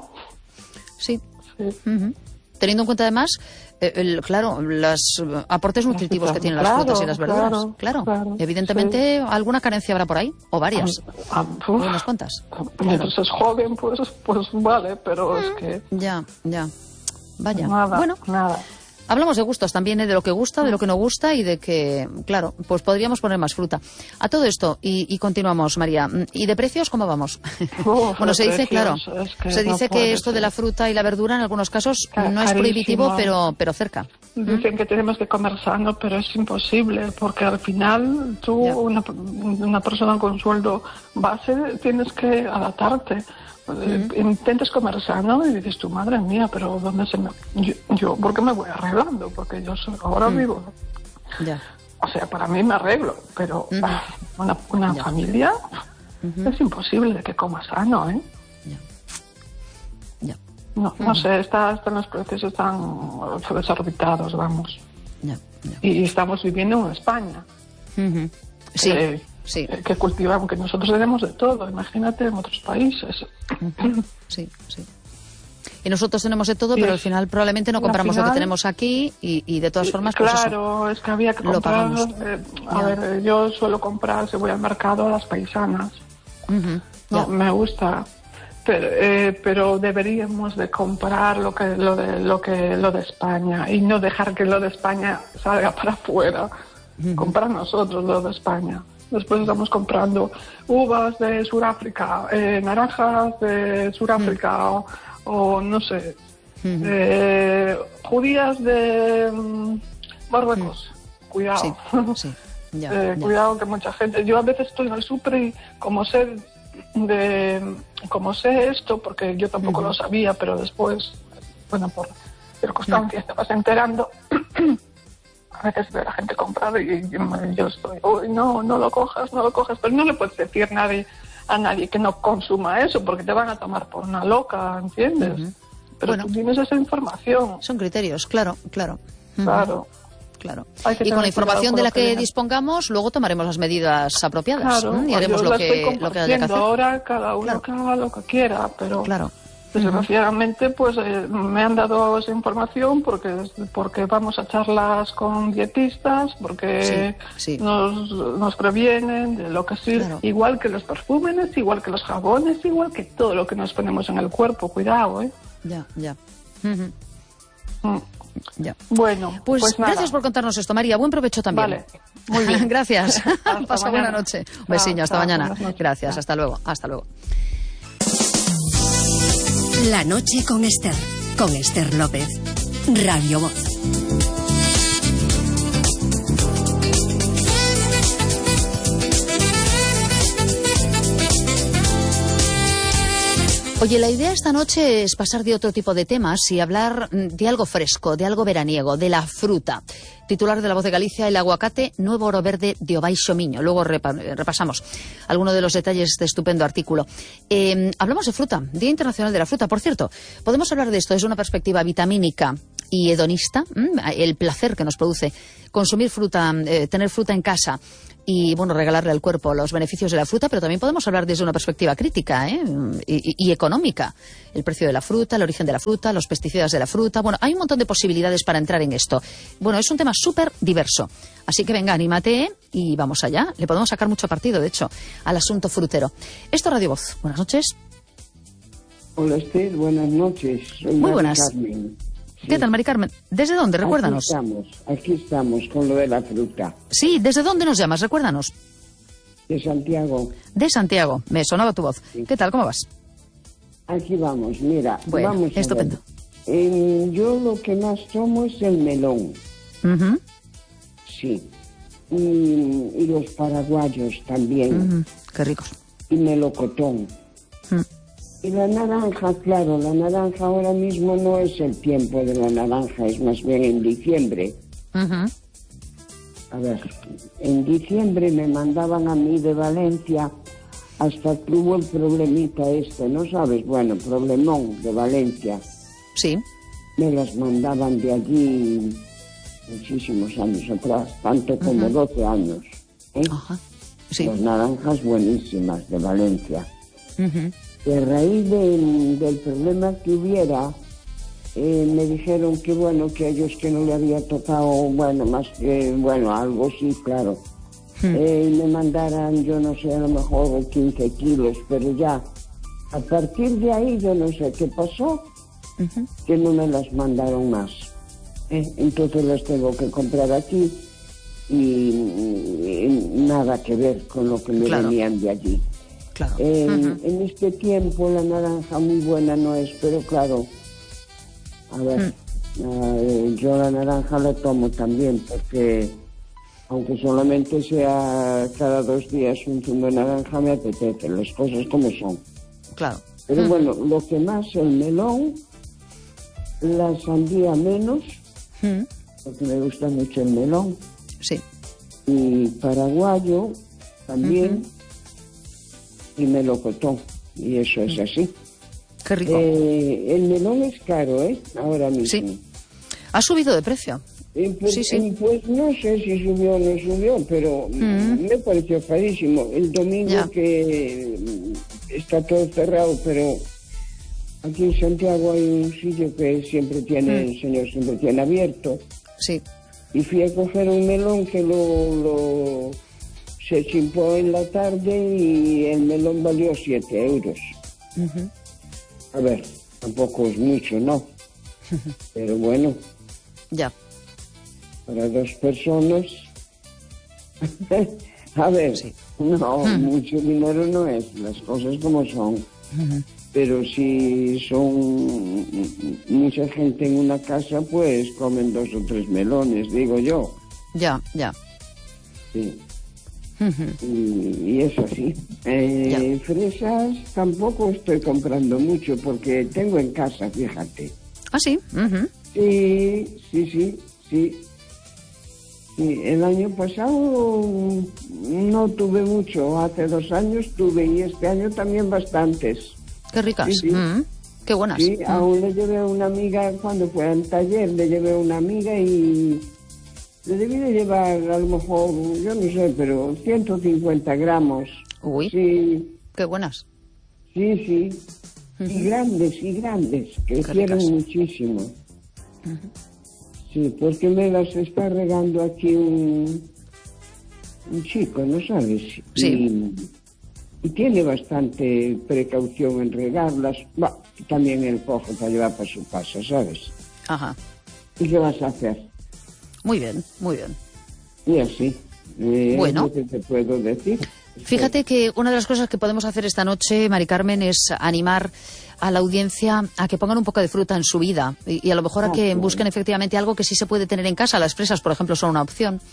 Sí. sí. Uh-huh. Teniendo en cuenta además, eh, el, claro, los aportes nutritivos las que tienen claro, las frutas y las verduras. Claro, claro. claro Evidentemente, sí. alguna carencia habrá por ahí, o varias. Ah, o unas cuantas. Mientras claro. es joven, pues, pues vale, pero es que... Ya, ya. Vaya. Nada, bueno, nada. Hablamos de gustos también, ¿eh? De lo que gusta, de lo que no gusta y de que, claro, pues podríamos poner más fruta. A todo esto, y, y continuamos, María. ¿Y de precios cómo vamos? Uf, bueno, se dice, claro, es que se dice no que esto ser. de la fruta y la verdura en algunos casos Car- no es prohibitivo, pero, pero cerca. Dicen ¿Mm? que tenemos que comer sano, pero es imposible, porque al final tú, una, una persona con sueldo base, tienes que adaptarte. Uh-huh. Intentes comer sano y dices tu madre mía, pero ¿dónde se me...? Yo, yo ¿por qué me voy arreglando? Porque yo soy, ahora uh-huh. vivo. Ya. O sea, para mí me arreglo, pero uh-huh. ah, una, una familia uh-huh. es imposible de que coma sano, ¿eh? Ya. Ya. No, uh-huh. no sé, está, están los precios están desorbitados, vamos. Ya. Ya. Y estamos viviendo en España. Uh-huh. Sí. Eh, Sí. que cultivamos, que nosotros tenemos de todo, imagínate en otros países. Uh-huh. Sí, sí. Y nosotros tenemos de todo, sí, pero al final probablemente no compramos final, lo que tenemos aquí y, y de todas formas, pues claro, eso, es que había que comprar. Eh, a ya. ver, yo suelo comprar, si voy al mercado, a las paisanas. Uh-huh. No, me gusta. Pero, eh, pero deberíamos de comprar lo que lo de lo que lo de España y no dejar que lo de España salga para afuera. Uh-huh. Comprar nosotros lo de España. Después estamos comprando uvas de Sudáfrica, eh, naranjas de Sudáfrica, mm. o, o no sé, mm. eh, judías de um, Marruecos. Mm. Cuidado. Sí, sí. Ya, eh, ya. Cuidado que mucha gente... Yo a veces estoy en el súper y como sé, de, como sé esto, porque yo tampoco mm. lo sabía, pero después, bueno, por circunstancias mm. te vas enterando... A veces veo a la gente comprar y yo estoy, uy, no, no lo cojas, no lo cojas, pero no le puedes decir nadie, a nadie que no consuma eso, porque te van a tomar por una loca, ¿entiendes? Uh-huh. Pero bueno, tú tienes esa información. Son criterios, claro, claro. Uh-huh. Claro. Claro. Y con la información de la que, que dispongamos, luego tomaremos las medidas apropiadas. Claro, ¿eh? Y haremos lo que, lo que haya que hacer. Ahora cada uno claro. haga lo que quiera, pero... Claro. Desgraciadamente, pues eh, me han dado esa información porque porque vamos a charlas con dietistas, porque sí, sí. Nos, nos previenen de lo que sirve, claro. igual que los perfumes, igual que los jabones, igual que todo lo que nos ponemos en el cuerpo. Cuidado, ¿eh? Ya, ya. Uh-huh. Mm. Ya. Bueno, pues, pues nada. Gracias por contarnos esto, María. Buen provecho también. Vale, muy bien. Gracias. Pasa mañana. buena noche. Un besillo, hasta chao, mañana. Gracias, chao. Hasta luego. Hasta luego. La noche con Esther, con Esther López, Radio Voz. Oye, la idea esta noche es pasar de otro tipo de temas y hablar de algo fresco, de algo veraniego, de la fruta. Titular de La Voz de Galicia, el aguacate, nuevo oro verde de Obaixo Miño. Luego repa repasamos algunos de los detalles de este estupendo artículo. Eh, hablamos de fruta, Día Internacional de la Fruta. Por cierto, podemos hablar de esto desde una perspectiva vitamínica y hedonista, el placer que nos produce consumir fruta, eh, tener fruta en casa y, bueno, regalarle al cuerpo los beneficios de la fruta, pero también podemos hablar desde una perspectiva crítica ¿eh? y, y económica. El precio de la fruta, el origen de la fruta, los pesticidas de la fruta. Bueno, hay un montón de posibilidades para entrar en esto. Bueno, es un tema súper diverso. Así que venga, anímate y vamos allá. Le podemos sacar mucho partido, de hecho, al asunto frutero. Esto es Radio Voz. Buenas noches. Hola, Esther. Buenas noches. Soy Muy buenas. Carmen. Sí. ¿Qué tal, Mari Carmen? ¿Desde dónde? Recuérdanos. Aquí estamos, aquí estamos con lo de la fruta. Sí, ¿desde dónde nos llamas? Recuérdanos. De Santiago. De Santiago. Me sonaba tu voz. Sí. ¿Qué tal? ¿Cómo vas? Aquí vamos, mira. Bueno, vamos estupendo. Eh, yo lo que más tomo es el melón. Uh-huh. Sí. Y, y los paraguayos también. Uh-huh. Qué ricos. Y melocotón. Uh-huh. Y la naranja, claro, la naranja ahora mismo no es el tiempo de la naranja, es más bien en diciembre. Uh-huh. A ver, en diciembre me mandaban a mí de Valencia hasta que hubo el problemita este, ¿no sabes? Bueno, problemón de Valencia. Sí. Me las mandaban de allí muchísimos años atrás, tanto como uh-huh. doce años. ¿eh? Uh-huh. Sí. Las naranjas buenísimas de Valencia. Uh-huh. Y a raíz de, del problema que hubiera, eh, me dijeron que bueno, que a ellos que no le había tocado, bueno, más que, bueno, algo sí, claro. Hmm. Eh, me mandaran, yo no sé, a lo mejor quince kilos, pero ya, a partir de ahí yo no sé qué pasó, uh-huh. que no me las mandaron más. Eh, entonces las tengo que comprar aquí y, y nada que ver con lo que me claro. venían de allí. Claro. Eh, uh-huh. En este tiempo la naranja muy buena no es, pero claro, a ver, uh-huh. uh, yo la naranja la tomo también porque aunque solamente sea cada dos días un zumo de naranja me apetece, las cosas como son. Claro. Pero uh-huh. bueno, lo que más, el melón, la sandía menos, uh-huh. porque me gusta mucho el melón. Sí. Y paraguayo también. Uh-huh. Y melocotón, y eso es así. Qué rico. Eh, el melón es caro, ¿eh? Ahora mismo. Sí. Ha subido de precio. Eh, pues, sí, sí. Eh, pues no sé si subió o no subió, pero mm. me pareció carísimo. El domingo ya. que está todo cerrado, pero aquí en Santiago hay un sitio que siempre tiene, mm. el señor siempre tiene abierto. Sí. Y fui a coger un melón que lo... lo se chimpó en la tarde y el melón valió siete euros. Uh-huh. A ver, tampoco es mucho, ¿no? Uh-huh. Pero bueno. Ya. Para dos personas. A ver, sí. no, uh-huh. mucho dinero no es, las cosas como son. Uh-huh. Pero si son mucha gente en una casa, pues comen dos o tres melones, digo yo. Ya, ya. Sí. Uh-huh. Y, y es así. Eh, fresas tampoco estoy comprando mucho porque tengo en casa, fíjate. ¿Ah, sí? Uh-huh. Sí, sí, sí, sí. Sí, el año pasado no tuve mucho, hace dos años tuve y este año también bastantes. Qué ricas. Sí, sí. Uh-huh. Qué buenas. Sí, uh-huh. aún le llevé a una amiga, cuando fue al taller, le llevé a una amiga y... le debí de llevar a lo mejor, yo no sé, pero ciento cincuenta gramos. Uy, sí. Qué buenas. Sí, sí. Uh-huh. Y grandes, y grandes. Crecieron muchísimo. Uh-huh. Sí, porque me las está regando aquí un, un chico, ¿no sabes? Sí. Y, y tiene bastante precaución en regarlas. Bah, también él coge para llevar para su casa, ¿sabes? Ajá. ¿Y qué vas a hacer? Muy bien, muy bien. Y así. Eh, bueno. ¿Qué te puedo decir? Fíjate que una de las cosas que podemos hacer esta noche, Mari Carmen, es animar a la audiencia a que pongan un poco de fruta en su vida y, y a lo mejor a que busquen efectivamente algo que sí se puede tener en casa. Las fresas, por ejemplo, son una opción.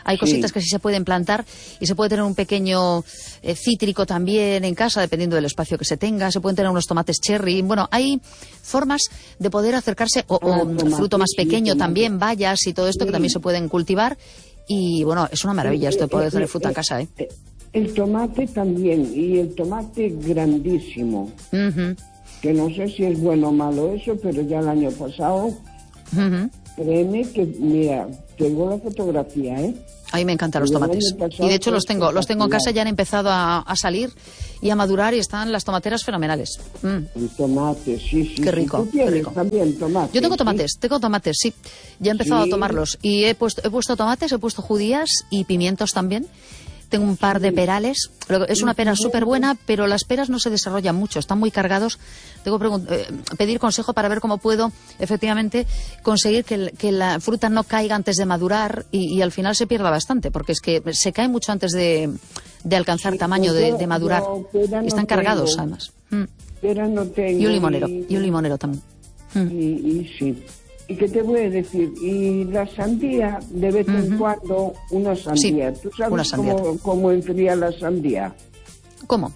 Hay cositas sí. que sí se pueden plantar y se puede tener un pequeño eh, cítrico también en casa, dependiendo del espacio que se tenga. Se pueden tener unos tomates cherry. Bueno, hay formas de poder acercarse, o, o tomate, fruto más pequeño sí, también, bayas y todo esto sí. que también se pueden cultivar. Y bueno, es una maravilla esto de poder tener fruta en casa, ¿eh? El tomate también, y el tomate grandísimo. Uh-huh. Que no sé si es bueno o malo eso, pero ya el año pasado, uh-huh. créeme que, mira, tengo la fotografía, ¿eh? A mí me encantan los tomates. Y de hecho los tengo, los tengo en casa, ya han empezado a, a salir y a madurar y están las tomateras fenomenales. Mm. El tomate, sí, sí. Qué rico, ¿Tú tienes qué rico. También tomate? Yo tengo tomates, ¿sí? tengo tomates, sí. Ya he empezado sí. a tomarlos. Y he puesto, he puesto tomates, he puesto judías y pimientos también. Tengo un par de perales. Es una pera súper buena, pero las peras no se desarrollan mucho, están muy cargados. Tengo que eh, pedir consejo para ver cómo puedo, efectivamente, conseguir que, que la fruta no caiga antes de madurar y, y al final se pierda bastante, porque es que se cae mucho antes de, de alcanzar sí, tamaño de, de madurar. No, y están no cargados, tengo. además. Mm. Pera no tengo. Y un limonero, y, y un limonero también. Mm. Y, y sí. ¿Y qué te voy a decir? Y la sandía, de vez en uh-huh. cuando, una sandía. Sí, ¿tú sabes sandía. Cómo, cómo enfría la sandía? ¿Cómo?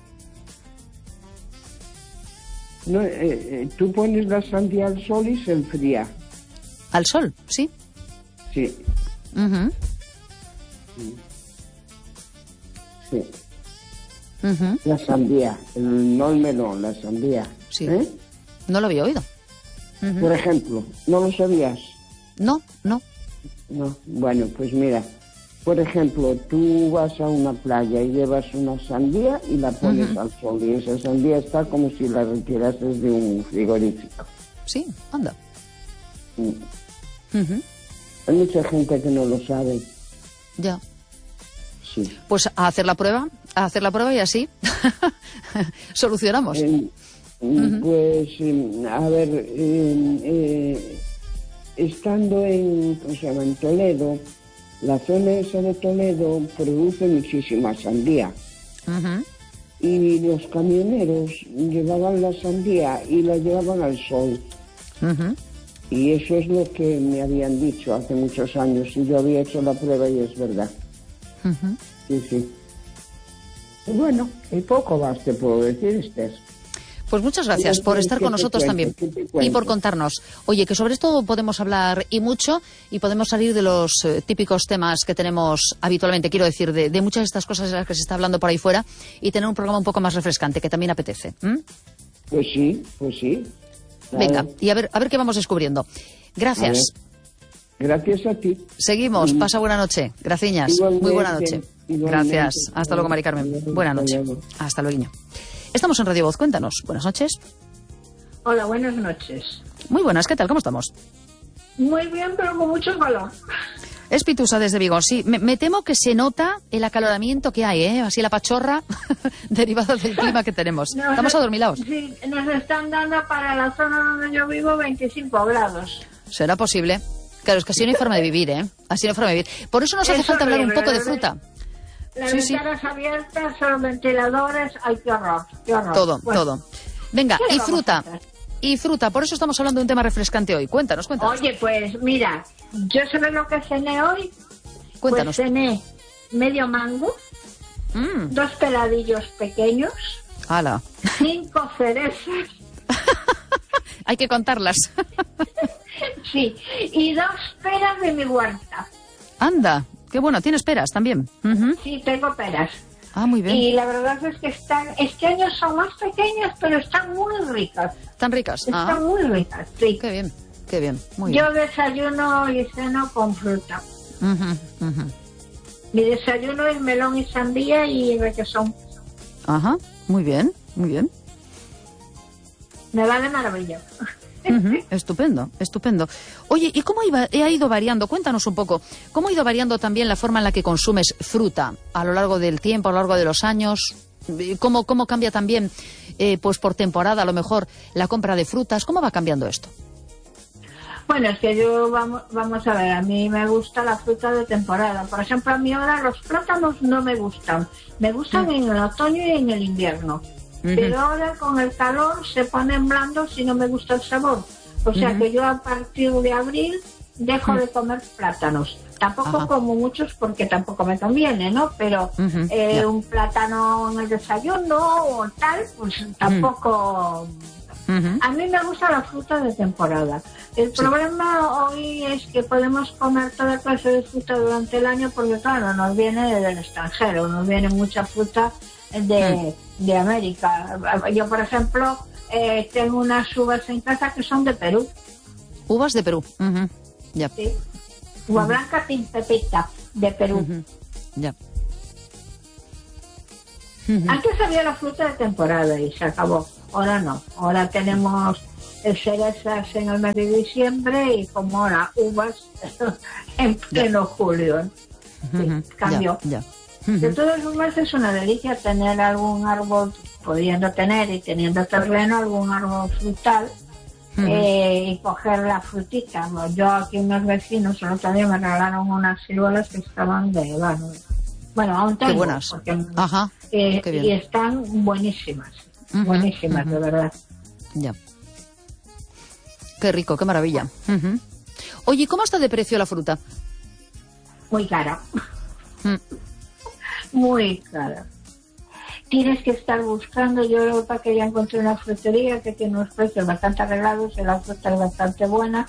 No, eh, eh, tú pones la sandía al sol y se enfría. ¿Al sol? Sí. Sí. Uh-huh. Sí. Uh-huh. La sandía, el, no el melón, la sandía. Sí. ¿Eh? No lo había oído. Uh-huh. Por ejemplo, ¿no lo sabías? No, no. No, bueno, pues mira, por ejemplo, tú vas a una playa y llevas una sandía y la pones uh-huh. al sol, y esa sandía está como si la retirases de un frigorífico. Sí, anda. Mm. Uh-huh. Hay mucha gente que no lo sabe. Ya. Sí. Pues a hacer la prueba, a hacer la prueba y así solucionamos. Eh, Uh-huh. Pues, a ver, eh, eh, estando en, ¿cómo se llama? en Toledo, la zona esa de Toledo produce muchísima sandía. Uh-huh. Y los camioneros llevaban la sandía y la llevaban al sol. Uh-huh. Y eso es lo que me habían dicho hace muchos años, y yo había hecho la prueba y es verdad. Uh-huh. Sí, sí. Y bueno, y poco más te puedo decir, Esther. Pues muchas gracias por estar con nosotros también y por contarnos. Oye, que sobre esto podemos hablar y mucho, y podemos salir de los eh, típicos temas que tenemos habitualmente, quiero decir, de, de muchas de estas cosas de las que se está hablando por ahí fuera, y tener un programa un poco más refrescante, que también apetece. ¿Mm? Pues sí, pues sí. Claro. Venga, y a ver, a ver qué vamos descubriendo. Gracias. Gracias a ti. Seguimos. Sí. Pasa buena noche. Graciñas. Igualmente, muy buena noche. Igualmente. Gracias. Hasta luego, Mari Carmen. Buena noche. Hasta luego. Estamos en Radio Voz, cuéntanos. Buenas noches. Hola, buenas noches. Muy buenas, ¿qué tal? ¿Cómo estamos? Muy bien, pero con mucho calor. Es Pitusa desde Vigo, sí. Me, me temo que se nota el acaloramiento que hay, ¿eh? Así la pachorra derivada del clima que tenemos. Nos Estamos adormilados. Sí, nos están dando para la zona donde yo vivo veinticinco grados. ¿Será posible? Claro, es que así no hay forma de vivir, ¿eh? Así no hay forma de vivir. Por eso nos hace eso falta hablar un poco de fruta. Las sí, ventanas sí. abiertas, son ventiladores, ay, qué horror, qué horror. Todo, bueno, todo. Venga, y fruta, y fruta, por eso estamos hablando de un tema refrescante hoy. Cuéntanos, cuéntanos. Oye, pues mira, yo sabes lo que cené hoy. Cuéntanos. Pues cené medio mango, mm. dos peladillos pequeños, ¡hala! Cinco cerezas. Hay que contarlas. Sí, y dos peras de mi huerta. Anda. Qué bueno, ¿tienes peras también? Uh-huh. Sí, tengo peras. Ah, muy bien. Y la verdad es que están, este año son más pequeñas, pero están muy ricas. ¿Están ricas? Están ah. muy ricas, sí. Qué bien, qué bien, muy Yo bien. desayuno y ceno con fruta. Uh-huh, uh-huh. Mi desayuno es melón y sandía y requesón. Ajá, muy bien, muy bien. Me va de maravilla. Uh-huh, estupendo, estupendo. Oye, ¿y cómo iba, ha ido variando? Cuéntanos un poco. ¿Cómo ha ido variando también la forma en la que consumes fruta a lo largo del tiempo, a lo largo de los años? ¿Cómo, cómo cambia también, eh, pues por temporada, a lo mejor, la compra de frutas? ¿Cómo va cambiando esto? Bueno, es que yo, vamos, vamos a ver, a mí me gusta la fruta de temporada. Por ejemplo, a mí ahora los plátanos no me gustan. Me gustan uh-huh. en el otoño y en el invierno. Uh-huh. Pero ahora con el calor se ponen blandos y no me gusta el sabor. O sea uh-huh. que yo a partir de abril dejo uh-huh. de comer plátanos. Tampoco Ajá. como muchos porque tampoco me conviene, ¿no? Pero uh-huh, eh, yeah. un plátano en el desayuno o tal, pues tampoco... Uh-huh. A mí me gusta la fruta de temporada. El sí. problema hoy es que podemos comer toda clase de fruta durante el año porque, claro, nos viene del extranjero, nos viene mucha fruta de, uh-huh. de América. Yo, por ejemplo, eh, tengo unas uvas en casa que son de Perú. Uvas de Perú. Uh-huh. Yeah. Sí. Uva uh-huh. blanca sin pepita, de Perú. Uh-huh. Yeah. Uh-huh. Antes había la fruta de temporada y se acabó. Ahora no. Ahora tenemos cerezas en el mes de diciembre y como ahora uvas en pleno yeah. julio. Sí, uh-huh. cambió. Yeah. Yeah. Uh-huh. De todos los meses es una delicia tener algún árbol, pudiendo tener y teniendo terreno, algún árbol frutal. Uh-huh. Eh, y coger la frutita. Yo aquí unos vecinos el otro día me regalaron unas ciruelas que estaban de bueno, bueno aún tengo, qué buenas. Porque, Ajá. Eh, qué bien. Y están buenísimas, uh-huh. buenísimas, uh-huh. de verdad. Ya. Qué rico, qué maravilla. Uh-huh. Oye, ¿cómo está de precio la fruta? Muy cara. Uh-huh. Muy cara. Tienes que estar buscando. Yo para que ya encontré una frutería que tiene unos precios bastante arreglados y la fruta es bastante buena,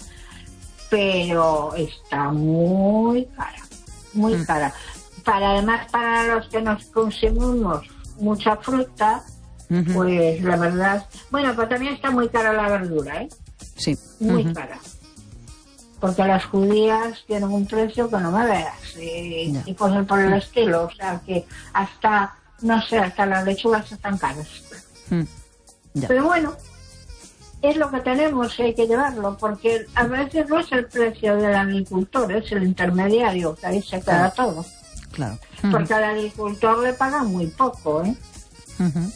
pero está muy cara, muy mm. cara. Para además para los que nos consumimos mucha fruta, uh-huh. pues la verdad, bueno, pero también está muy cara la verdura, ¿eh? Sí. Muy uh-huh. cara. Porque las judías tienen un precio que no me veas y, no. y cosas por el uh-huh. estilo, o sea que hasta no sé, hasta las lechugas están caras. Mm, Pero bueno, es lo que tenemos y hay que llevarlo, porque a veces no es el precio del agricultor, es el intermediario, que ahí se queda claro. todo. Claro. Porque uh-huh. al agricultor le pagan muy poco, ¿eh? Uh-huh.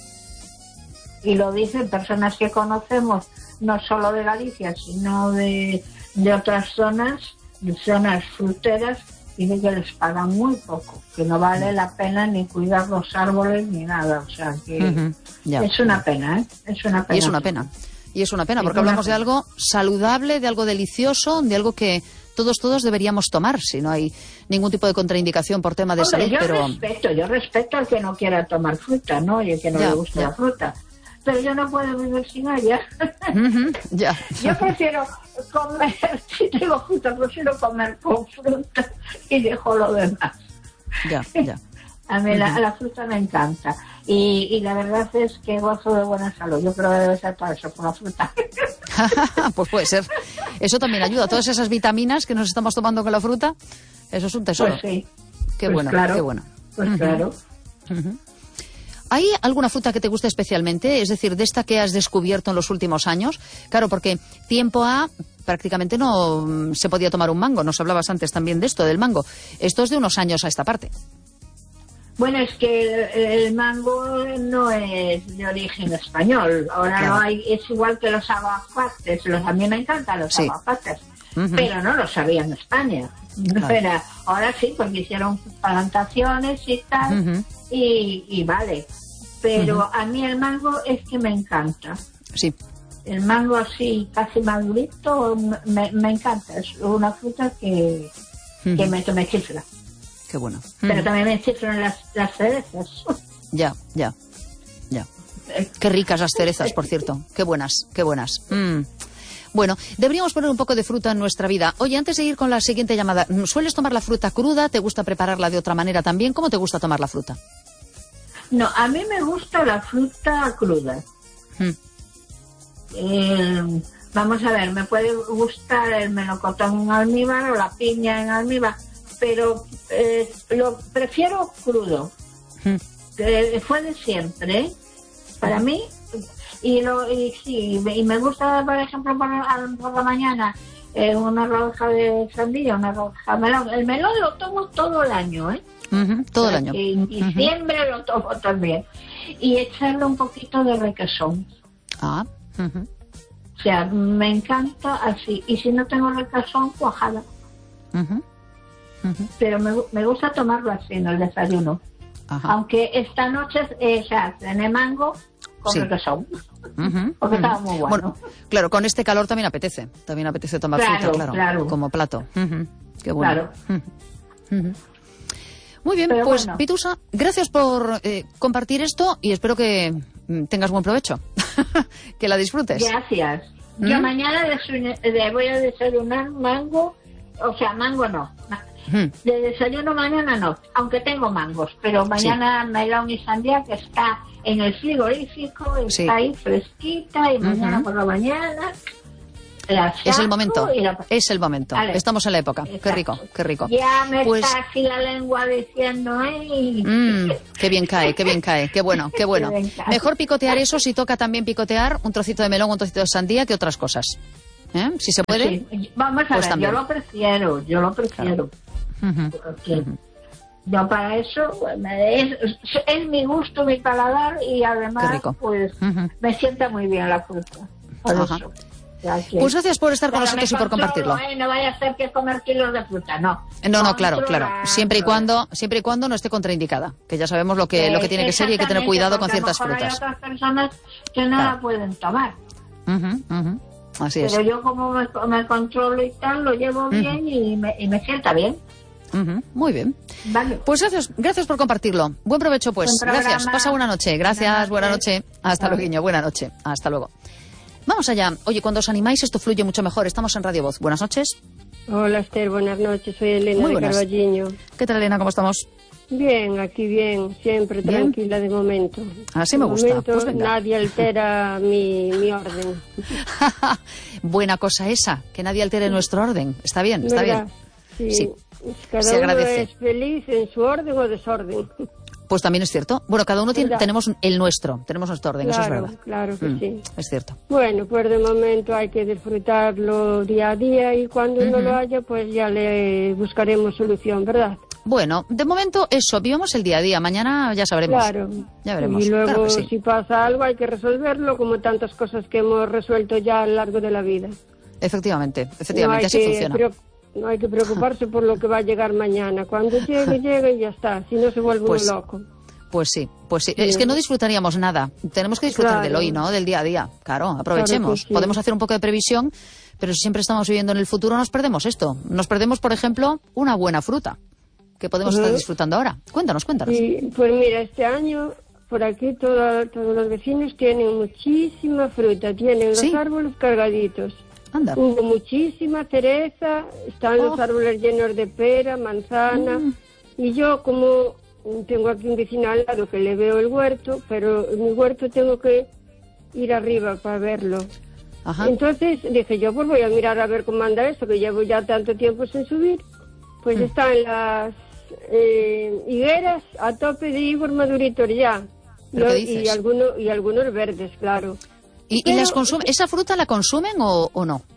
Y lo dicen personas que conocemos, no solo de Galicia, sino de, de otras zonas, de zonas fruteras, dice que les pagan muy poco, que no vale la pena ni cuidar los árboles ni nada, o sea que uh-huh. yeah. es una pena, ¿eh? Es una pena. Y es una pena, y es una pena, porque hablamos de algo saludable, de algo delicioso, de algo que todos, todos deberíamos tomar, si no hay ningún tipo de contraindicación por tema de Hombre, salud, yo pero... respeto, yo respeto al que no quiera tomar fruta, ¿no? Y el que no yeah, le guste yeah. la fruta. Pero yo no puedo vivir sin ella. Uh-huh. Yeah. Yo prefiero comer, si tengo fruta, prefiero comer con fruta y dejo lo demás. Ya, ya. A mí uh-huh. la, la fruta me encanta. Y, y la verdad es que gozo de buena salud. Yo creo que debe ser por eso, por la fruta. Pues puede ser. Eso también ayuda. Todas esas vitaminas que nos estamos tomando con la fruta, eso es un tesoro. Pues sí. Qué pues bueno, claro. qué bueno. Pues uh-huh. claro. Uh-huh. ¿Hay alguna fruta que te guste especialmente? Es decir, de esta que has descubierto en los últimos años. Claro, porque tiempo A prácticamente no se podía tomar un mango. Nos hablabas antes también de esto, del mango. Esto es de unos años a esta parte. Bueno, es que el, el mango no es de origen español. Ahora claro. no hay, es igual que los aguacates. Los, a mí me encantan los sí. aguacates, uh-huh. pero no los había en España. Claro. Pero ahora sí, porque hicieron plantaciones y tal, uh-huh. y, y vale. Pero uh-huh. a mí el mango es que me encanta. Sí. El mango así, casi madurito, me, me encanta. Es una fruta que, uh-huh. que me, me chifla. Qué bueno. Pero uh-huh. también me chiflan las, las cerezas. Ya, ya, ya. Qué ricas las cerezas, por cierto. Qué buenas, qué buenas. Mm. Bueno, deberíamos poner un poco de fruta en nuestra vida. Oye, antes de ir con la siguiente llamada, ¿sueles tomar la fruta cruda? ¿Te gusta prepararla de otra manera también? ¿Cómo te gusta tomar la fruta? No, a mí me gusta la fruta cruda. Hmm. Eh, vamos a ver, me puede gustar el melocotón en almíbar o la piña en almíbar, pero eh, lo prefiero crudo. Hmm. Eh, fue de siempre, para mí. Y, lo, y sí, y me gusta, por ejemplo, por, por la mañana eh, una rodaja de sandía, una rodaja de melón. El melón lo tomo todo el año, ¿eh? Uh-huh, todo el año. En diciembre uh-huh. lo tomo también. Y echarle un poquito de requesón. Ah. Uh-huh. O sea, me encanta así. Y si no tengo requesón, cuajada. Uh-huh. Uh-huh. Pero me, me gusta tomarlo así en el desayuno. Ajá. Aunque esta noche, eh, o sea, cené mango con sí. requesón. Uh-huh, porque uh-huh. estaba muy bueno. Bueno, claro, con este calor también apetece. También apetece tomar claro, fruta, claro, claro. como plato. Uh-huh. Qué bueno. Claro. Uh-huh. Uh-huh. Muy bien, Pero pues bueno. Pitusa, gracias por eh, compartir esto y espero que mm, tengas buen provecho. Que la disfrutes. Gracias. ¿Mm? Yo mañana desune- de, voy a desayunar mango, o sea, mango no. ¿Mm? De desayuno mañana no, aunque tengo mangos, pero mañana sí. melón y sandía que está en el frigorífico, está sí. ahí fresquita y mañana uh-huh. por la mañana... Es el momento, la... es el momento. Vale. Estamos en la época. Exacto. Qué rico, qué rico. Ya me pues... está aquí la lengua diciendo, ¡ay! Mm, qué bien cae, qué bien cae, qué bueno, qué bueno. Mejor picotear eso si toca también picotear un trocito de melón, un trocito de sandía que otras cosas. ¿Eh? Si se puede. Sí. Vamos a pues ver, también. yo lo prefiero, yo lo prefiero. Claro. Uh-huh. Porque uh-huh. yo para eso es, es mi gusto, mi paladar y además pues uh-huh. me sienta muy bien la fruta. Por uh-huh. eso. Que... Pues gracias por estar con Pero nosotros y por compartirlo. Eh, no vaya a ser que comer kilos de fruta, no. No, no, claro, claro. Siempre y cuando, siempre y cuando no esté contraindicada, que ya sabemos lo que, eh, lo que tiene que ser y hay que tener cuidado con ciertas frutas. Hay otras personas que no claro. la pueden tomar. Uh-huh, uh-huh. Así es. Pero yo como me, me controlo y tal, lo llevo bien uh-huh. y, me, y me sienta bien. Uh-huh. Muy bien. Vale. Pues gracias, gracias por compartirlo. Buen provecho, pues. Buen gracias. Pasa buena noche. Gracias, buena noche. Hasta luego, guiño. Buena noche. Hasta luego. Vamos allá. Oye, cuando os animáis esto fluye mucho mejor. Estamos en Radio Voz. Buenas noches. Hola, Esther. Buenas noches. Soy Elena de Carballiño. ¿Qué tal, Elena? ¿Cómo estamos? Bien, aquí bien. Siempre bien. Tranquila de momento. Así me de gusta. Momento, pues venga. Nadie altera mi, mi orden. Buena cosa esa, que nadie altere nuestro orden. Está bien, está ¿verdad? bien. Sí. sí. Cada Se uno agradece. Es feliz en su orden o desorden. Pues también es cierto. Bueno, cada uno tiene, tenemos el nuestro, tenemos nuestro orden, claro, eso es verdad. Claro que mm, sí. Es cierto. Bueno, pues de momento hay que disfrutarlo día a día y cuando uh-huh. no lo haya, pues ya le buscaremos solución, ¿verdad? Bueno, de momento eso, vivamos el día a día. Mañana ya sabremos. Claro. Ya veremos. Y luego, claro que sí. si pasa algo, hay que resolverlo, como tantas cosas que hemos resuelto ya a lo largo de la vida. Efectivamente, efectivamente, no así que, funciona. Pero, no hay que preocuparse por lo que va a llegar mañana. Cuando llegue, llegue y ya está. Si no, se vuelve pues, uno loco. Pues sí, pues sí. sí. Es que no disfrutaríamos nada. Tenemos que disfrutar claro. del hoy, ¿no? Del día a día. Claro, aprovechemos. Claro sí. Podemos hacer un poco de previsión, pero si siempre estamos viviendo en el futuro, nos perdemos esto. Nos perdemos, por ejemplo, una buena fruta que podemos uh-huh. estar disfrutando ahora. Cuéntanos, cuéntanos. Sí, pues mira, este año por aquí todo, todos los vecinos tienen muchísima fruta. Tienen los ¿Sí? árboles cargaditos. Anda. Hubo muchísima cereza, están oh. los árboles llenos de pera, manzana, mm. y yo como tengo aquí un vecino al lado que le veo el huerto, pero en mi huerto tengo que ir arriba para verlo. Ajá. Entonces dije yo, pues voy a mirar a ver cómo anda eso, que llevo ya tanto tiempo sin subir. Pues mm. están las eh, higueras a tope de higos maduritos ya, Lo, y, algunos, y algunos verdes, claro. ¿Y, pero, ¿y las consumen? ¿Esa fruta la consumen o, o no?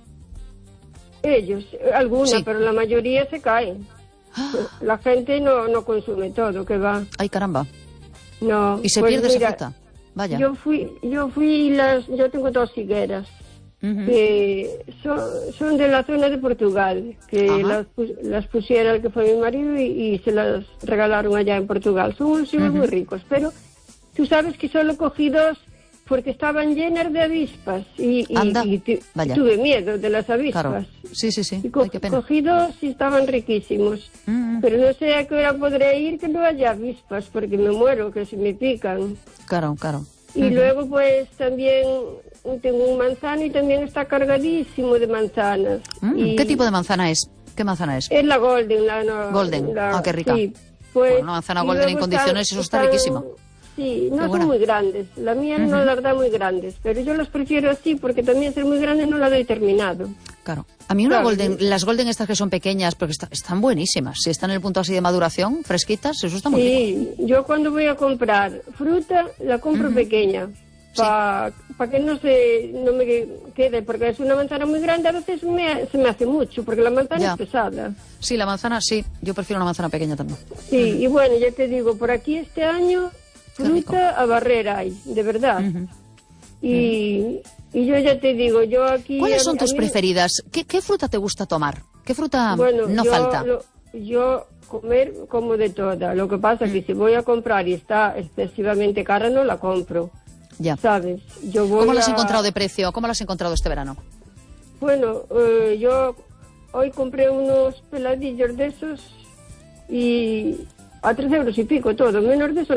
Ellos, alguna, sí. pero la mayoría se cae. ¡Ah! La gente no, no consume todo, que va. Ay, caramba. No. ¿Y se pues pierde mira, esa fruta? Vaya. Yo fui, yo fui las, yo tengo dos higueras uh-huh. que son, son de la zona de Portugal, que las, las pusiera el que fue mi marido y, y se las regalaron allá en Portugal. Son unos higos uh-huh. muy ricos, pero tú sabes que solo cogí dos porque estaban llenas de avispas y, y, y tu, tuve miedo de las avispas. Claro. Sí, sí, sí. Y co- Ay, qué pena. Cogí dos y estaban riquísimos. Mm. Pero no sé a qué hora podré ir que no haya avispas, porque me muero, que se me pican. Claro, claro. Y uh-huh. luego pues también tengo un manzano y también está cargadísimo de manzanas. Mm. Y ¿Qué tipo de manzana es? ¿Qué manzana es? Es la Golden. La, no, Golden, la, ah, qué rica. Sí, pues, bueno, una manzana Golden en condiciones, están, eso está riquísimo. Sí, no son muy grandes. La mía uh-huh. no las da muy grandes, pero yo las prefiero así porque también ser muy grande no la doy terminado. Claro. A mí una claro. Golden, las Golden estas que son pequeñas, porque está, están buenísimas. Si están en el punto así de maduración, fresquitas, eso está muy sí, rico. Sí, yo cuando voy a comprar fruta la compro uh-huh. pequeña. Para sí. pa que no se no me quede, porque es una manzana muy grande, a veces me, se me hace mucho, porque la manzana ya. es pesada. Sí, la manzana sí, yo prefiero una manzana pequeña también. Sí, uh-huh. y bueno, ya te digo, por aquí este año fruta a barrer hay, de verdad. Uh-huh. Y, uh-huh. y yo ya te digo, yo aquí... ¿Cuáles son a, tus a mí... preferidas? ¿Qué, ¿Qué fruta te gusta tomar? ¿Qué fruta bueno, no yo, falta? Lo, yo comer como de toda, lo que pasa es uh-huh. que si voy a comprar y está excesivamente cara, no la compro. Ya. ¿Sabes? Yo voy ¿Cómo lo has a... encontrado de precio? ¿Cómo lo has encontrado este verano? Bueno, eh, yo hoy compré unos peladillos de esos y a tres euros y pico todo, menos de eso